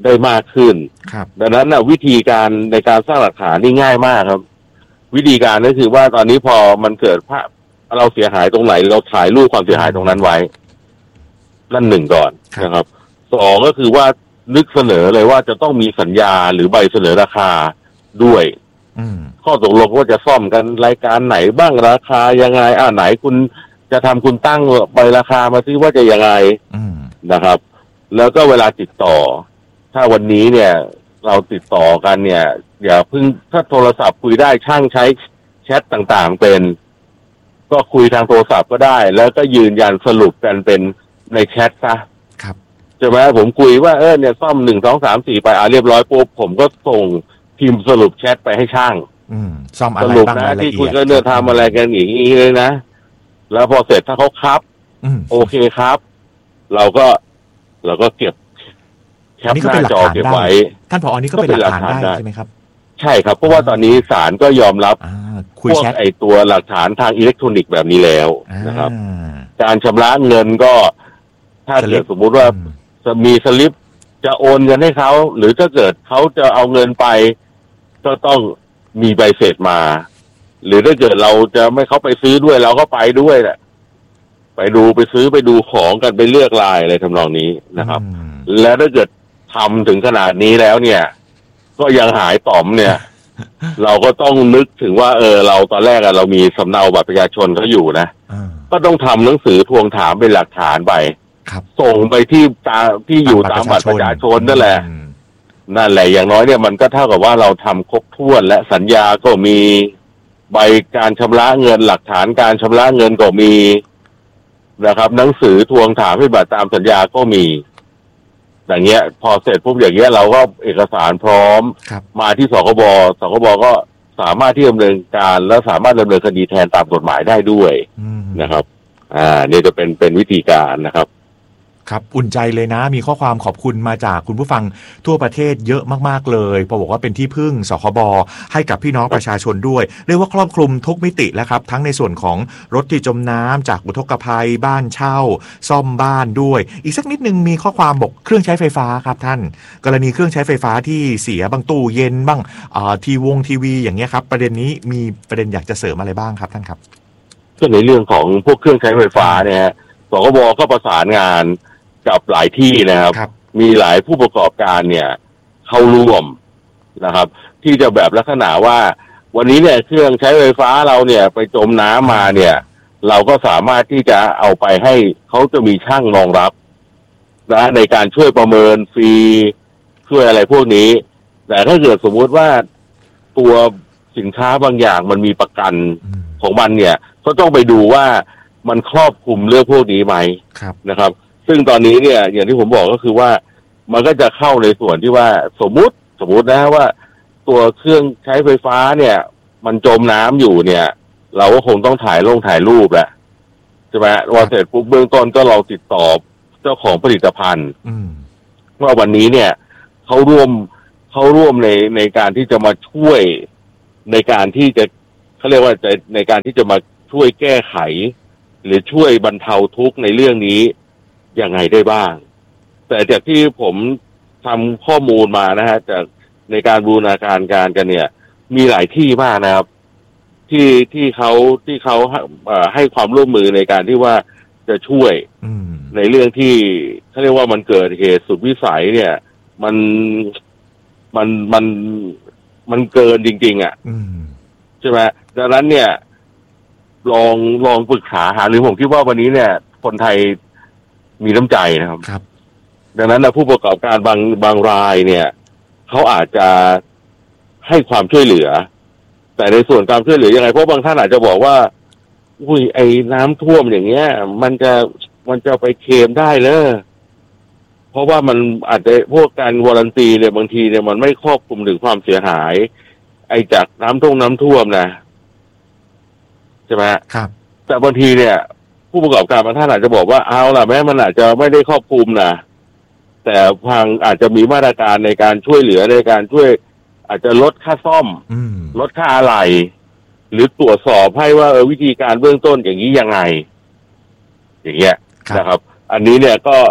ได้มากขึ้นครับดังนั้นนะวิธีการในการสร้างหลักฐานนี่ง่ายมากครับวิธีการก็คือว่าตอนนี้พอมันเกิดภาพเราเสียหายตรงไหนเราถ่ายรูปความเสียหายตรงนั้นไว้นั่นหนึ่งก่อนนะครับสองก็คือว่านึกเสนอเลยว่าจะต้องมีสัญญาหรือใบเสนอราคาด้วยข้อตกลงว่าจะซ่อมกันรายการไหนบ้างราคายังไงอ่าไหนคุณจะทำคุณตั้งใบราคามาซิว่าจะยังไงนะครับแล้วก็เวลาติดต่อถ้าวันนี้เนี่ยเราติดต่อกันเนี่ยอย่าเพิ่งถ้าโทรศัพท์คุยได้ช่างใช้แชทต่างๆเป็นก็คุยทางโทรศัพท์ก็ได้แล้วก็ยืนยันสรุปกันเป็นในแชทซะครับใช่ไหมผมคุยว่าเออเนี่ยซ่อมหนึ่งสองสามสี่ไปอ่าเรียบร้อยปุ๊บผมก็ส่งพิมพ์สรุปแชทไปให้ช่างซ่อมอะไรบ้างนะที่คุยกันเนื้อทำอะไรกันอย่างนี้เลยนะแล้วพอเสร็จถ้าเขาครับโอเคครับเราก็เราก็เก็บแคปหน้าจอเก็บไว้ท่านผอ.นี่ก็เป็นหลักฐานได้ใช่ไหมครับใช่ครับเพราะว่าตอนนี้ศาลก็ยอมรับพวกไอตัวหลักฐานทางอิเล็กทรอนิกส์แบบนี้แล้วนะครับการชำระเงินก็ถ้าเกิดสมมุติว่าจะมีสลิปจะโอนเงินให้เขาหรือถ้าเกิดเขาจะเอาเงินไปก็ต้องมีใบเสร็จมาหรือถ้าเกิดเราจะไม่เขาไปซื้อด้วยเราก็ไปด้วยแหละไปดูไปซื้อไปดูของกันไปเลือกลายอะไรทำนองนี้นะครับแล้วถ้าเกิดทำถึงขนาดนี้แล้วเนี่ยก็ยังหายต่อมเนี่ย เราก็ต้องนึกถึงว่าเออเราตอนแรกอะเรามีสำเนาบัตรประชาชนเขาอยู่นะก็ต้องทำหนังสือทวงถามเป็นหลักฐานไปส่งไปที่ตาที่อยู่ตามบัตรประชาชนนั่นแหละนั่นแหละอย่างน้อยเนี่ยมันก็เท่ากับว่าเราทำครบถ้วนและสัญญาก็มีใบการชำระเงินหลักฐานการชำระเงินก็มีนะครับหนังสือทวงถามให้บัตรตามสัญญาก็มีอย่างเงี้ยพอเสร็จปุ๊บอย่างเงี้ยเราก็เอกสารพร้อมมาที่สคบสคบก็สามารถที่ดำเนินการและสามารถดำเนินคดีแทนตามกฎหมายได้ด้วยนะครับอ่านี่จะเป็นเป็นวิธีการนะครับครับอุ่นใจเลยนะมีข้อความขอบคุณมาจากคุณผู้ฟังทั่วประเทศเยอะมากๆเลยพอบอกว่าเป็นที่พึ่งสคบให้กับพี่น้องประชาชนด้วยเรียกว่าครอบคลุมทุกมิติแล้วครับทั้งในส่วนของรถที่จมน้ำจากอุทกภัยบ้านเช่าซ่อมบ้านด้วยอีกสักนิดนึงมีข้อความบอกเครื่องใช้ไฟฟ้าครับท่านกรณีเครื่องใช้ไฟฟ้าที่เสียบางตู้เย็นบ้างทีวงทีวีอย่างเงี้ยครับประเด็นนี้มีประเด็นอยากจะเสริมอะไรบ้างครับท่านครับก็ในเรื่องของพวกเครื่องใช้ไฟฟ้าเนี่ยสคบก็ประสานงานกับหลายที่นะครับมีหลายผู้ประกอบการเนี่ยเข้าร่วมนะครับที่จะแบบลักษณะว่าวันนี้เนี่ยเครื่องใช้ไฟฟ้าเราเนี่ยไปจมน้ำมาเนี่ยเราก็สามารถที่จะเอาไปให้เขาจะมีช่างรองรับนะในการช่วยประเมินฟรีช่วยอะไรพวกนี้แต่ถ้าเกิดสมมุติว่าตัวสินค้าบางอย่างมันมีประกันของมันเนี่ยก็ต้องไปดูว่ามันครอบคลุมเรื่องพวกนี้ไหมนะครับซึ่งตอนนี้เนี่ยอย่างที่ผมบอกก็คือว่ามันก็จะเข้าในส่วนที่ว่าสมมุติสมมุตินะว่าตัวเครื่องใช้ไฟฟ้าเนี่ยมันจมน้ำอยู่เนี่ยเราก็คงต้องถ่ายลงถ่ายรูปแหละใช่ไหมว่าเสร็จปุ๊บเบื้องต้นก็เราติดต่อเจ้าของผลิตภัณฑ์ว่าวันนี้เนี่ยเขาร่วมเขาร่วมในในการที่จะมาช่วยในการที่จะเขาเรียกว่าจะในการที่จะมาช่วยแก้ไขหรือช่วยบรรเทาทุกข์ในเรื่องนี้ยังไงได้บ้างแต่จากที่ผมทำข้อมูลมานะฮะจากในการบูรณาการการกันเนี่ยมีหลายที่มากนะครับที่ที่เขาที่เขาให้ความร่วมมือในการที่ว่าจะช่วยในเรื่องที่เขาเรียกว่ามันเกิดเหตุสุดวิสัยเนี่ยมันมันมันมันเกินจริงๆอ่ะใช่ไหมดังนั้นเนี่ยลองลองปรึกษาหาหรือผมคิดว่าวันนี้เนี่ยคนไทยมีน้ำใจนะครับครับดังนั้นนะผู้ประกอบการบางบางรายเนี่ยเขาอาจจะให้ความช่วยเหลือแต่ในส่วนการช่วยเหลือยังไงเพราะบางท่านอาจจะบอกว่าอุ้ยไอ้น้ำท่วมอย่างเงี้ยมันจะมันจะไปเคลมได้เลยเพราะว่ามันอาจจะพวกการวารันตีเนี่ยบางทีเนี่ยมันไม่ครอบคลุมถึงความเสียหายไอ้จากน้ำท่วมน้ำท่วมนะใช่ไหมครับแต่บางทีเนี่ยผู้ประกอบการบางท่านอาจจะบอกว่าเอาล่ะแม้มันอาจจะไม่ได้ครอบคลุมนะแต่ทางอาจจะมีมาตรการในการช่วยเหลือในการช่วยอาจจะลดค่าซ่อมลดค่าอะไหล่หรือตรวจสอบให้ว่าเออวิธีการเบื้องต้นอย่างนี้ยังไงอย่างเงี้ยนะครับอันนี้เนี่ยก็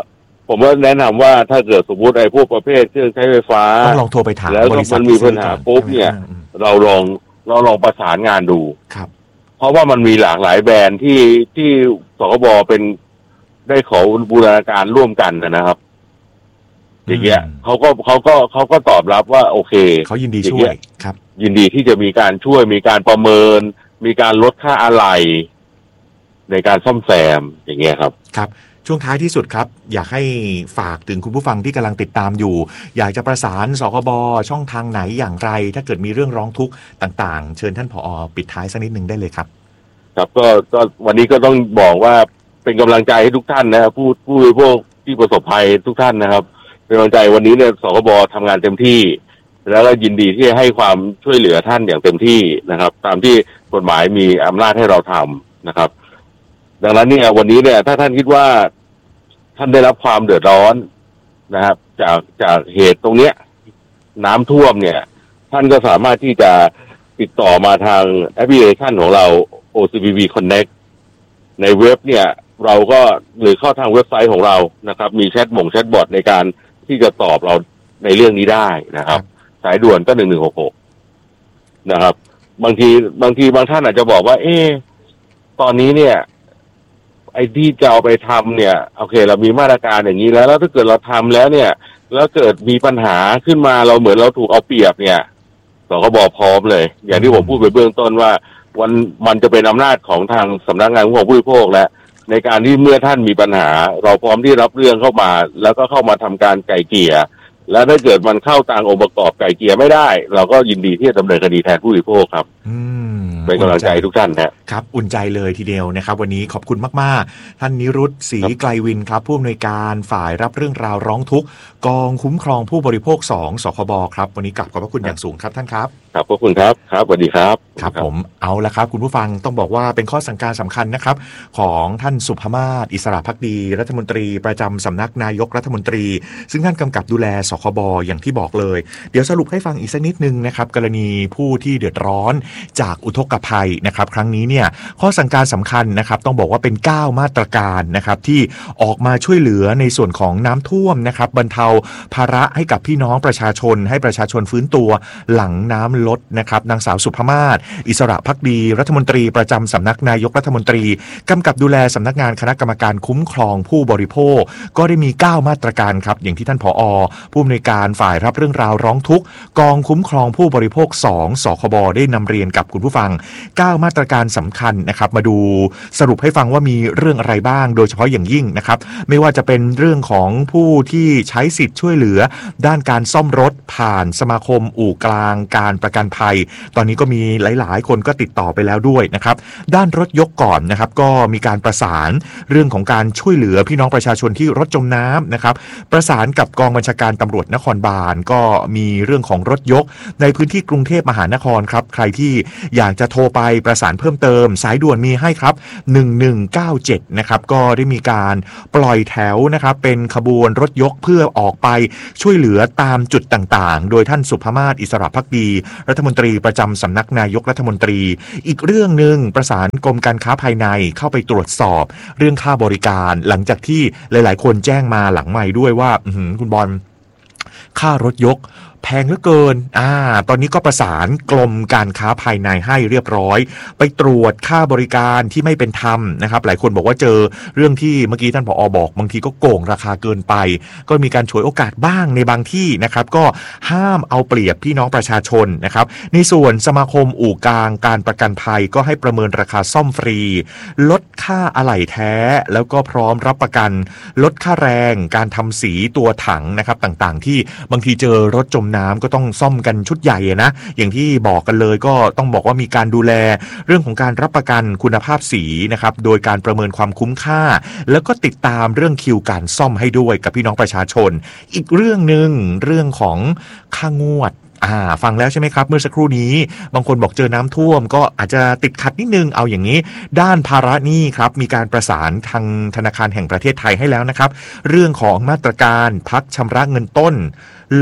ผมว่าแนะนำว่าถ้าเกิดสมมติไอ้พวกประเภทเครื่องใช้ไฟฟ้าต้องลองโทรไปถามแล้วมันมีปัญหาปุ๊บเนี่ยเราลองเราลองประสานงานดูครับเพราะว่ามันมีหลากหลายแบรนด์ที่ที่สคบเป็นได้ขอบูรณาการร่วมกันนะครับอย่างเงี้ยเขาก็เขาก็เขาก็ตอบรับว่าโอเคเขายินดีช่วยครับยินดีที่จะมีการช่วยมีการประเมินมีการลดค่าอะไหล่ในการซ่อมแซมอย่างเงี้ยครับครับช่วงท้ายที่สุดครับอยากให้ฝากถึงคุณผู้ฟังที่กำลังติดตามอยู่อยากจะประสานสคบช่องทางไหนอย่างไรถ้าเกิดมีเรื่องร้องทุกข์ต่างๆเชิญท่านผอ.ปิดท้ายสักนิดนึงได้เลยครับครับก็ก็วันนี้ก็ต้องบอกว่าเป็นกำลังใจให้ทุกท่านนะครับผู้ผู้บริโภคที่ประสบภัยทุกท่านนะครับเป็นกำลังใจวันนี้เนี่ยสคบทำงานเต็มที่แล้วก็ยินดีที่จะให้ความช่วยเหลือท่านอย่างเต็มที่นะครับตามที่กฎหมายมีอำนาจให้เราทำนะครับดังนั้นเนี่ยวันนี้เนี่ยถ้าท่านคิดว่าท่านได้รับความเดือดร้อนนะครับจากจากเหตุตรงเนี้ยน้ำท่วมเนี่ยท่านก็สามารถที่จะติดต่อมาทางแอปพลิเคชันของเรา โอ ซี พี บี Connect ในเว็บเนี่ยเราก็หรือเข้าทางเว็บไซต์ของเรานะครับมีแชทบ่งแชทบอทในการที่จะตอบเราในเรื่องนี้ได้นะครับสายด่วนก็หนึ่งหนึ่งหกหกนะครับบางทีบางทีบางท่านอาจจะบอกว่าเอ๊ะตอนนี้เนี่ยไอ้ที่จะเอาไปทำเนี่ยโอเคเรามีมาตรการอย่างนี้แล้วแล้วถ้าเกิดเราทำแล้วเนี่ยแล้วเกิดมีปัญหาขึ้นมาเราเหมือนเราถูกเอาเปรียบเนี่ยเราก็บอกพร้อมเลยอย่างที่ผมพูดไปเบื้องต้นว่าวันมันจะเป็นอำนาจของทางสำนักงานคุ้มครองผู้บริโภคและในการที่เมื่อท่านมีปัญหาเราพร้อมที่รับเรื่องเข้ามาแล้วก็เข้ามาทำการไกล่เกลี่ยแล้วถ้าเกิดมันเข้าตามองค์ประกอบไกล่เกลี่ยไม่ได้เราก็ยินดีที่จะดำเนินคดีแทนผู้บริโภคครับเป็นกำลังใจทุกท่านนะครับอุ่นใจเลยทีเดียวนะครับวันนี้ขอบคุณมากๆท่านนิรุตศรีไกลวินครับผู้อำนวยการฝ่ายรับเรื่องราวร้องทุกข์กองคุ้มครองผู้บริโภคสองสคบครับวันนี้กลับขอบพระคุณอย่างสูงครับท่านครับครับขอบคุณครับครับสวัสดีครับครับผมเอาละครับคุณผู้ฟังต้องบอกว่าเป็นข้อสั่งการสำคัญนะครับของท่านสุภมาศอิสระภักดีรัฐมนตรีประจำสำนักนายกรัฐมนตรีซึ่งท่านกำกับดูแลสคบอย่างที่บอกเลยเดี๋ยวสรุปให้ฟังอีกสักนิดนึงนะครับกรณีผู้ที่เดือดร้อนจากอุทกภัยนะครับครั้งนี้เนี่ยข้อสั่งการสำคัญนะครับต้องบอกว่าเป็นเก้ามาตรการนะครับที่ออกมาช่วยเหลือในส่วนของน้ำท่วมนะครับบรรเทาภาระให้กับพี่น้องประชาชนให้ประชาชนฟื้นตัวหลังน้ำลดนะครับนางสาวสุภมาศอิสระภักดีรัฐมนตรีประจำสำนักนายกรัฐมนตรีกำกับดูแลสำนักงานคณะกรรมการคุ้มครองผู้บริโภคก็ได้มีเก้ามาตรการครับอย่างที่ท่านผอ.ผู้อำนวยการฝ่ายรับเรื่องราวร้องทุกข์กองคุ้มครองผู้บริโภคสองสคบได้นำเรียนกับคุณผู้ฟังเก้ามาตรการสำคัญนะครับมาดูสรุปให้ฟังว่ามีเรื่องอะไรบ้างโดยเฉพาะอย่างยิ่งนะครับไม่ว่าจะเป็นเรื่องของผู้ที่ใช้สิทธิ์ช่วยเหลือด้านการซ่อมรถผ่านสมาคมอู่กลางการประกันภัยตอนนี้ก็มีหลายๆคนก็ติดต่อไปแล้วด้วยนะครับด้านรถยกก่อนนะครับก็มีการประสานเรื่องของการช่วยเหลือพี่น้องประชาชนที่รถจมน้ำนะครับประสานกับกองบัญชาการตำรวจนครบาลก็มีเรื่องของรถยกในพื้นที่กรุงเทพมหานครครับใครที่อยากจะโทรไปประสานเพิ่มเติมสายด่วนมีให้ครับหนึ่งหนึ่งเก้าเจ็ดนะครับก็ได้มีการปล่อยแถวนะครับเป็นขบวนรถยกเพื่อออกไปช่วยเหลือตามจุดต่างๆโดยท่านสุภมาศอิสระภักดีรัฐมนตรีประจำสำนักนายกรัฐมนตรีอีกเรื่องนึงประสานกรมการค้าภายในเข้าไปตรวจสอบเรื่องค่าบริการหลังจากที่หลายๆคนแจ้งมาหลังใหม่ด้วยว่าคุณบอลค่ารถยกแพงเหลือเกินอ่าตอนนี้ก็ประสานกรมการค้าภายในให้เรียบร้อยไปตรวจค่าบริการที่ไม่เป็นธรรมนะครับหลายคนบอกว่าเจอเรื่องที่เมื่อกี้ท่านผอ.บอกบางทีก็โกงราคาเกินไปก็มีการฉวยโอกาสบ้างในบางที่นะครับก็ห้ามเอาเปรียบพี่น้องประชาชนนะครับในส่วนสมาคมอู่กลางการประกันภัยก็ให้ประเมินราคาซ่อมฟรีลดค่าอะไหล่แท้แล้วก็พร้อมรับประกันลดค่าแรงการทำสีตัวถังนะครับต่างๆที่บางทีเจอรถจมน้ำก็ต้องซ่อมกันชุดใหญ่นะอย่างที่บอกกันเลยก็ต้องบอกว่ามีการดูแลเรื่องของการรับประกันคุณภาพสีนะครับโดยการประเมินความคุ้มค่าแล้วก็ติดตามเรื่องคิวการซ่อมให้ด้วยกับพี่น้องประชาชนอีกเรื่องนึงเรื่องของค่างวดอ่าฟังแล้วใช่ไหมครับเมื่อสักครู่นี้บางคนบอกเจอน้ำท่วมก็อาจจะติดขัดนิดนึงเอาอย่างนี้ด้านภาระหนี้ครับมีการประสานทางธนาคารแห่งประเทศไทยให้แล้วนะครับเรื่องของมาตรการพักชำระเงินต้นลด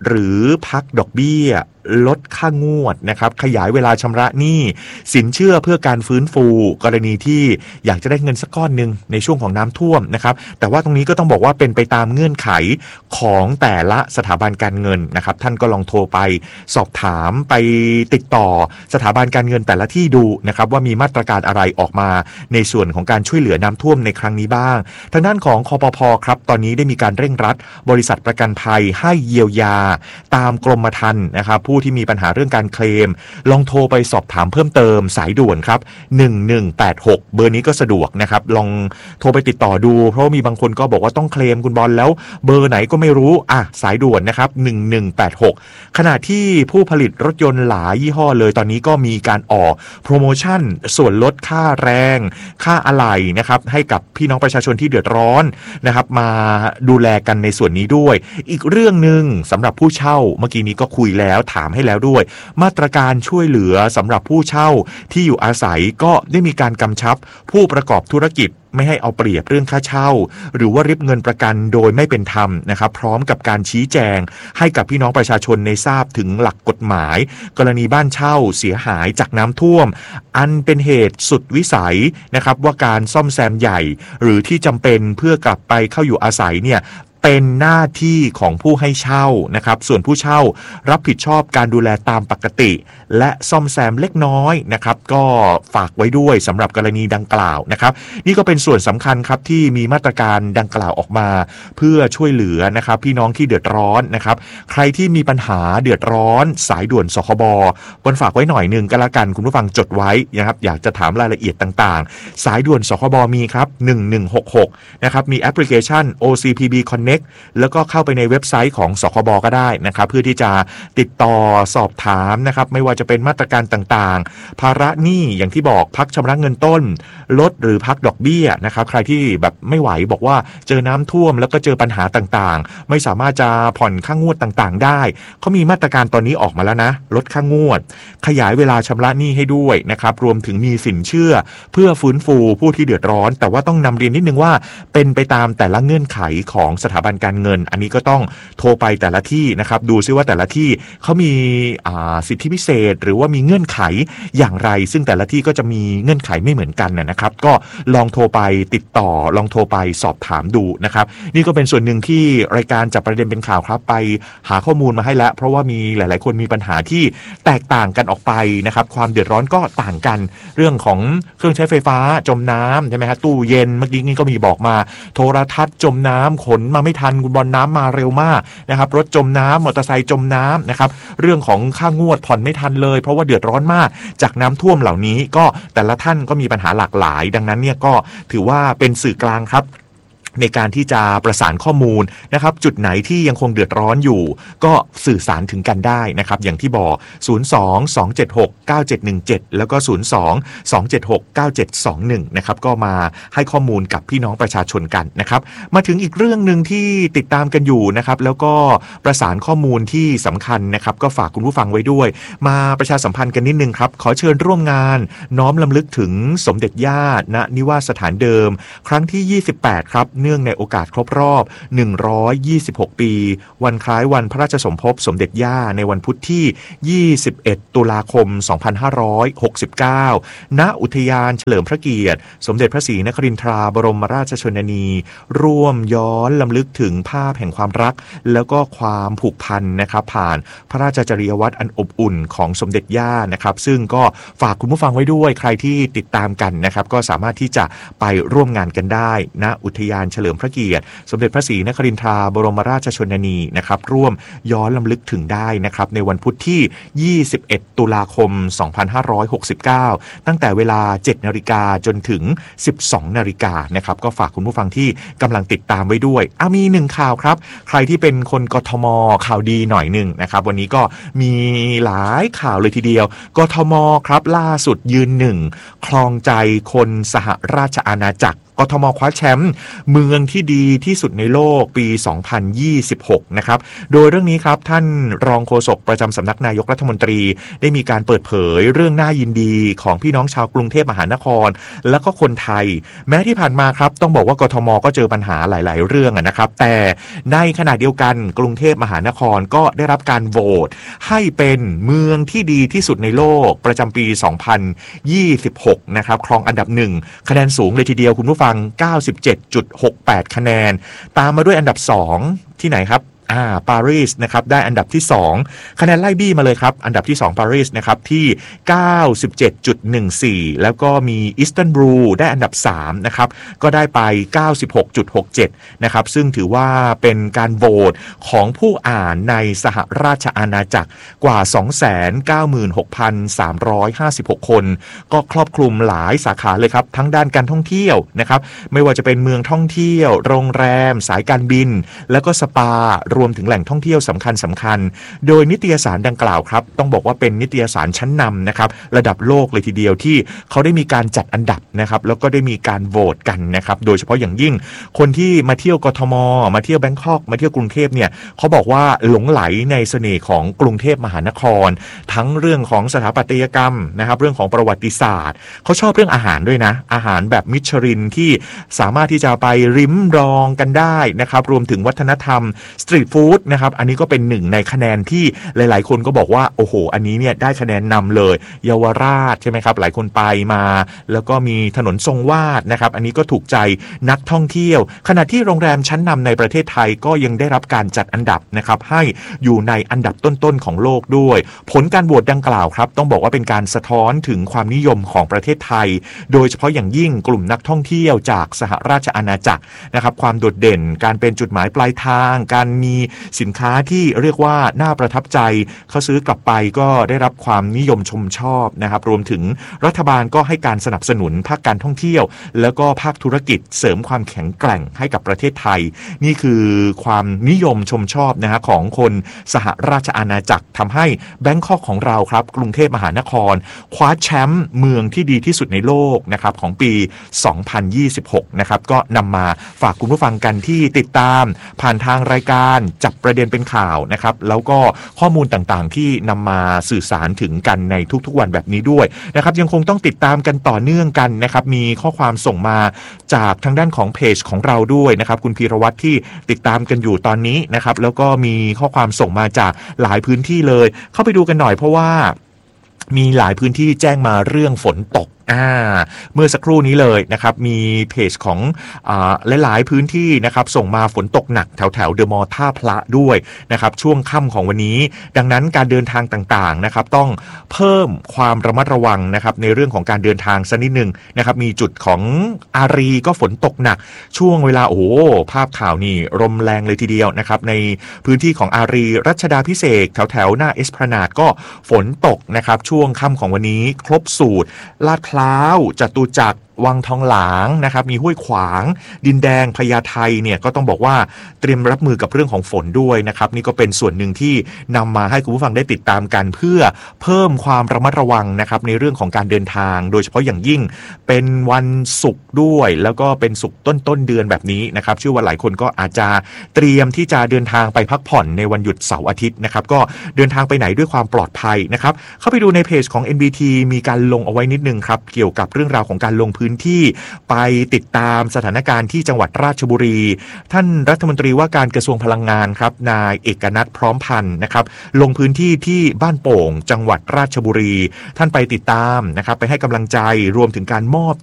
หรือพักดอกเบี้ยลดค่างวดนะครับขยายเวลาชำระหนี้สินเชื่อเพื่อการฟื้นฟูกรณีที่อยากจะได้เงินสักก้อนหนึ่งในช่วงของน้ำท่วมนะครับแต่ว่าตรงนี้ก็ต้องบอกว่าเป็นไปตามเงื่อนไขของแต่ละสถาบันการเงินนะครับท่านก็ลองโทรไปสอบถามไปติดต่อสถาบันการเงินแต่ละที่ดูนะครับว่ามีมาตรการอะไรออกมาในส่วนของการช่วยเหลือน้ำท่วมในครั้งนี้บ้างทางด้านของคปภ.ครับตอนนี้ได้มีการเร่งรัดบริษัทประกันภัยให้เยียวยาตามกรมธรรม์นะครับผู้ที่มีปัญหาเรื่องการเคลมลองโทรไปสอบถามเพิ่มเติมสายด่วนครับหนึ่งหนึ่งแปดหกเบอร์นี้ก็สะดวกนะครับลองโทรไปติดต่อดูเพราะมีบางคนก็บอกว่าต้องเคลมคุณบอลแล้วเบอร์ไหนก็ไม่รู้อ่ะสายด่วนนะครับหนึ่งหนึ่งแปดหกขณะที่ผู้ผลิตรถยนต์หลายยี่ห้อเลยตอนนี้ก็มีการออกโปรโมชั่นส่วนลดค่าแรงค่าอะไหล่นะครับให้กับพี่น้องประชาชนที่เดือดร้อนนะครับมาดูแลกันในส่วนนี้ด้วยอีกเรื่องนึงสำหรับผู้เช่าเมื่อกี้นี้ก็คุยแล้วถามให้แล้วด้วยมาตรการช่วยเหลือสำหรับผู้เช่าที่อยู่อาศัยก็ได้มีการกำชับผู้ประกอบธุรกิจไม่ให้เอาเปรียบเรื่องค่าเช่าหรือว่าริบเงินประกันโดยไม่เป็นธรรมนะครับพร้อมกับการชี้แจงให้กับพี่น้องประชาชนในทราบถึงหลักกฎหมายกรณีบ้านเช่าเสียหายจากน้ำท่วมอันเป็นเหตุสุดวิสัยนะครับว่าการซ่อมแซมใหญ่หรือที่จำเป็นเพื่อกลับไปเข้าอยู่อาศัยเนี่ยเป็นหน้าที่ของผู้ให้เช่านะครับส่วนผู้เช่ารับผิดชอบการดูแลตามปกติและซ่อมแซมเล็กน้อยนะครับก็ฝากไว้ด้วยสำหรับกรณีดังกล่าวนะครับนี่ก็เป็นส่วนสำคัญครับที่มีมาตรการดังกล่าวออกมาเพื่อช่วยเหลือนะครับพี่น้องที่เดือดร้อนนะครับใครที่มีปัญหาเดือดร้อนสายด่วนสคบบนฝากไว้หน่อยนึงก็แล้วกันคุณผู้ฟังจดไว้นะครับอยากจะถามรายละเอียดต่างๆสายด่วนสคบมีครับหนึ่งหนึ่งหกหกนะครับมีแอปพลิเคชัน โอ ซี พี บี Connectแล้วก็เข้าไปในเว็บไซต์ของสคบก็ได้นะครับเพื่อที่จะติดต่อสอบถามนะครับไม่ว่าจะเป็นมาตรการต่างๆภาระหนี้อย่างที่บอกพักชำระเงินต้นลดหรือพักดอกเบี้ยนะครับใครที่แบบไม่ไหวบอกว่าเจอน้ำท่วมแล้วก็เจอปัญหาต่างๆไม่สามารถจะผ่อนค่างวดต่างๆได้เขามีมาตรการตอนนี้ออกมาแล้วนะลดค่างวดขยายเวลาชำระหนี้ให้ด้วยนะครับรวมถึงมีสินเชื่อเพื่อฟื้นฟูผู้ที่เดือดร้อนแต่ว่าต้องนำเรียนนิดนึงว่าเป็นไปตามแต่ละเงื่อนไขของสถาบันการเงินอันนี้ก็ต้องโทรไปแต่ละที่นะครับดูซิว่าแต่ละที่เขามีสิทธิพิเศษหรือว่ามีเงื่อนไขอย่างไรซึ่งแต่ละที่ก็จะมีเงื่อนไขไม่เหมือนกันนะครับก็ลองโทรไปติดต่อลองโทรไปสอบถามดูนะครับนี่ก็เป็นส่วนหนึ่งที่รายการจับประเด็นเป็นข่าวครับไปหาข้อมูลมาให้แล้วเพราะว่ามีหลายๆคนมีปัญหาที่แตกต่างกันออกไปนะครับความเดือดร้อนก็ต่างกันเรื่องของเครื่องใช้ไฟฟ้าจมน้ำใช่ไหมฮะตู้เย็นเมื่อกี้นี้ก็มีบอกมาโทรทัศน์จมน้ำขนมาไม่ทันคุณบอลน้ำมาเร็วมากนะครับรถจมน้ำมอเตอร์ไซค์จมน้ำนะครับเรื่องของค่างวดผ่อนไม่ทันเลยเพราะว่าเดือดร้อนมากจากน้ำท่วมเหล่านี้ก็แต่ละท่านก็มีปัญหาหลากหลายดังนั้นเนี่ยก็ถือว่าเป็นสื่อกลางครับในการที่จะประสานข้อมูลนะครับจุดไหนที่ยังคงเดือดร้อนอยู่ก็สื่อสารถึงกันได้นะครับอย่างที่บอกศูนย์ สอง สอง เจ็ด หก เก้า เจ็ด หนึ่ง เจ็ดแล้วก็ศูนย์ สอง สอง เจ็ด หก เก้า เจ็ด สอง หนึ่งนะครับก็มาให้ข้อมูลกับพี่น้องประชาชนกันนะครับมาถึงอีกเรื่องนึงที่ติดตามกันอยู่นะครับแล้วก็ประสานข้อมูลที่สำคัญนะครับก็ฝากคุณผู้ฟังไว้ด้วยมาประชาสัมพันธ์กันนิดนึงครับขอเชิญร่วมงานน้อมรำลึกถึงสมเด็จย่าณนิวาสสถานเดิมครั้งที่ยี่สิบแปดครับเนื่องในโอกาสครบรอบหนึ่งร้อยยี่สิบหกปีวันคล้ายวันพระราชสมภพสมเด็จย่าในวันพุธที่ยี่สิบเอ็ดตุลาคมสองพันห้าร้อยหกสิบเก้าณอุทยานเฉลิมพระเกียรติสมเด็จพระศรีนครินทราบรมราชชนนีร่วมย้อนรำลึกถึงภาพแห่งความรักแล้วก็ความผูกพันนะครับผ่านพระราชจริยวัตรอันอบอุ่นของสมเด็จย่านะครับซึ่งก็ฝากคุณผู้ฟังไว้ด้วยใครที่ติดตามกันนะครับก็สามารถที่จะไปร่วมงานกันได้ณอุทยานเฉลิมพระเกียรติสมเด็จพระศรีนครินทราบรมราชชนนีนะครับร่วมย้อนรำลึกถึงได้นะครับในวันพุธที่ยี่สิบเอ็ดตุลาคมสองพันห้าร้อยหกสิบเก้าตั้งแต่เวลา เจ็ดนาฬิกาจนถึง สิบสองนาฬิกานะครับก็ฝากคุณผู้ฟังที่กำลังติดตามไว้ด้วยอ่ะมีหนึ่งข่าวครับใครที่เป็นคนกทมข่าวดีหน่อยนึงนะครับวันนี้ก็มีหลายข่าวเลยทีเดียวกทมครับล่าสุดยืนหนึ่งครองใจคนสหราชอาณาจักรกทมคว้าแชมป์เมืองที่ดีที่สุดในโลกปีสองพันยี่สิบหกนะครับโดยเรื่องนี้ครับท่านรองโฆษกประจำสำนักนายกรัฐมนตรีได้มีการเปิดเผยเรื่องน่ายินดีของพี่น้องชาวกรุงเทพมหานครและก็คนไทยแม้ที่ผ่านมาครับต้องบอกว่ากทมก็เจอปัญหาหลายๆเรื่องนะครับแต่ในขณะเดียวกันกรุงเทพมหานครก็ได้รับการโหวตให้เป็นเมืองที่ดีที่สุดในโลกประจำปีสองพันยี่สิบหกนะครับครองอันดับหนึ่งคะแนนสูงเลยทีเดียวคุณผู้ฟัง เก้าสิบเจ็ดจุดหกแปด คะแนนตามมาด้วยอันดับสองที่ไหนครับอ่าปารีสนะครับได้อันดับที่สองคะแนนไล่บี้มาเลยครับอันดับที่สองปารีสนะครับที่ เก้าสิบเจ็ดจุดหนึ่งสี่ แล้วก็มีอิสตันบูลได้อันดับสามนะครับก็ได้ไป เก้าสิบหกจุดหกเจ็ด นะครับซึ่งถือว่าเป็นการโหวตของผู้อ่านในสหราชอาณาจักรกว่า สองแสนเก้าหมื่นหกพันสามร้อยห้าสิบหก คนก็ครอบคลุมหลายสาขาเลยครับทั้งด้านการท่องเที่ยวนะครับไม่ว่าจะเป็นเมืองท่องเที่ยวโรงแรมสายการบินแล้วก็สปารวมถึงแหล่งท่องเที่ยวสำคัญสำคัญโดยนิตยสารดังกล่าวครับต้องบอกว่าเป็นนิตยสารชั้นนำนะครับระดับโลกเลยทีเดียวที่เขาได้มีการจัดอันดับนะครับแล้วก็ได้มีการโหวตกันนะครับโดยเฉพาะอย่างยิ่งคนที่มาเที่ยวกทมมาเที่ยวแบงคอกมาเที่ยวกรุงเทพเนี่ยเขาบอกว่าหลงไหลในเสน่ห์ของกรุงเทพมหานครทั้งเรื่องของสถาปัตยกรรมนะครับเรื่องของประวัติศาสตร์เขาชอบเรื่องอาหารด้วยนะอาหารแบบมิชลินที่สามารถที่จะไปริมรองกันได้นะครับรวมถึงวัฒนธรรมสตรีทฟู้ดนะครับอันนี้ก็เป็นหนึ่งในคะแนนที่หลายๆคนก็บอกว่าโอ้โหอันนี้เนี่ยได้คะแนนนำเลยเยาวราชใช่ไหมครับหลายคนไปมาแล้วก็มีถนนทรงวาดนะครับอันนี้ก็ถูกใจนักท่องเที่ยวขณะที่โรงแรมชั้นนำในประเทศไทยก็ยังได้รับการจัดอันดับนะครับให้อยู่ในอันดับต้นๆของโลกด้วยผลการโหวตดังกล่าวครับต้องบอกว่าเป็นการสะท้อนถึงความนิยมของประเทศไทยโดยเฉพาะอย่างยิ่งกลุ่มนักท่องเที่ยวจากสหราชอาณาจักรนะครับความโดดเด่นการเป็นจุดหมายปลายทางการมีสินค้าที่เรียกว่าน่าประทับใจเขาซื้อกลับไปก็ได้รับความนิยมชมชอบนะครับรวมถึงรัฐบาลก็ให้การสนับสนุนภาคการท่องเที่ยวแล้วก็ภาคธุรกิจเสริมความแข็งแกร่งให้กับประเทศไทยนี่คือความนิยมชมชอบนะฮะของคนสหราชอาณาจักรทำให้แบงคอกของเราครับกรุงเทพมหานครคว้าแชมป์เมืองที่ดีที่สุดในโลกนะครับของปีสองพันยี่สิบหกนะครับก็นำมาฝากคุณผู้ฟังกันที่ติดตามผ่านทางรายการจับประเด็นเป็นข่าวนะครับแล้วก็ข้อมูลต่างๆที่นำมาสื่อสารถึงกันในทุกๆวันแบบนี้ด้วยนะครับยังคงต้องติดตามกันต่อเนื่องกันนะครับมีข้อความส่งมาจากทางด้านของเพจของเราด้วยนะครับคุณพีรวัตรที่ติดตามกันอยู่ตอนนี้นะครับแล้วก็มีข้อความส่งมาจากหลายพื้นที่เลยเข้าไปดูกันหน่อยเพราะว่ามีหลายพื้นที่แจ้งมาเรื่องฝนตกอ่าเมื่อสักครู่นี้เลยนะครับมีเพจของอ่าหลายๆพื้นที่นะครับส่งมาฝนตกหนักแถวแถวเดอะมอลล์ท่าพระด้วยนะครับช่วงค่ำของวันนี้ดังนั้นการเดินทางต่างๆนะครับต้องเพิ่มความระมัดระวังนะครับในเรื่องของการเดินทางสักนิดนึงนะครับมีจุดของอารีก็ฝนตกหนักช่วงเวลาโอ้โหภาพข่าวนี่ลมแรงเลยทีเดียวนะครับในพื้นที่ของอารีรัชดาภิเษกแถวแถวหน้าเอสพลานาดก็ฝนตกนะครับช่วงค่ำของวันนี้ครบสูตรลาดพร้าวจตุจักรวังทองหลางนะครับมีห้วยขวางดินแดงพญาไทเนี่ยก็ต้องบอกว่าเตรียมรับมือกับเรื่องของฝนด้วยนะครับนี่ก็เป็นส่วนหนึ่งที่นำมาให้คุณผู้ฟังได้ติดตามกันเพื่อเพิ่มความระมัดระวังนะครับในเรื่องของการเดินทางโดยเฉพาะอย่างยิ่งเป็นวันศุกร์ด้วยแล้วก็เป็นศุกร์ต้นต้นเดือนแบบนี้นะครับเชื่อว่าหลายคนก็อาจจะเตรียมที่จะเดินทางไปพักผ่อนในวันหยุดเสาร์อาทิตย์นะครับก็เดินทางไปไหนด้วยความปลอดภัยนะครับเข้าไปดูในเพจของ เอ็น บี ที มีการลงเอาไว้นิดนึงครับเกี่ยวกับเรื่องราวของการลงพื้นที่ไปติดตามสถานการณ์ที่จังหวัดราชบุรีท่านรัฐมนตรีว่าการกระทรวงพลังงานครับนายเอกนัทพร้อมพันธ์นะครับลงพื้นที่ที่บ้านโป่งจังหวัดราชบุรีท่านไปติดตามนะครับไปให้กำลังใจรวมถึงการมอบ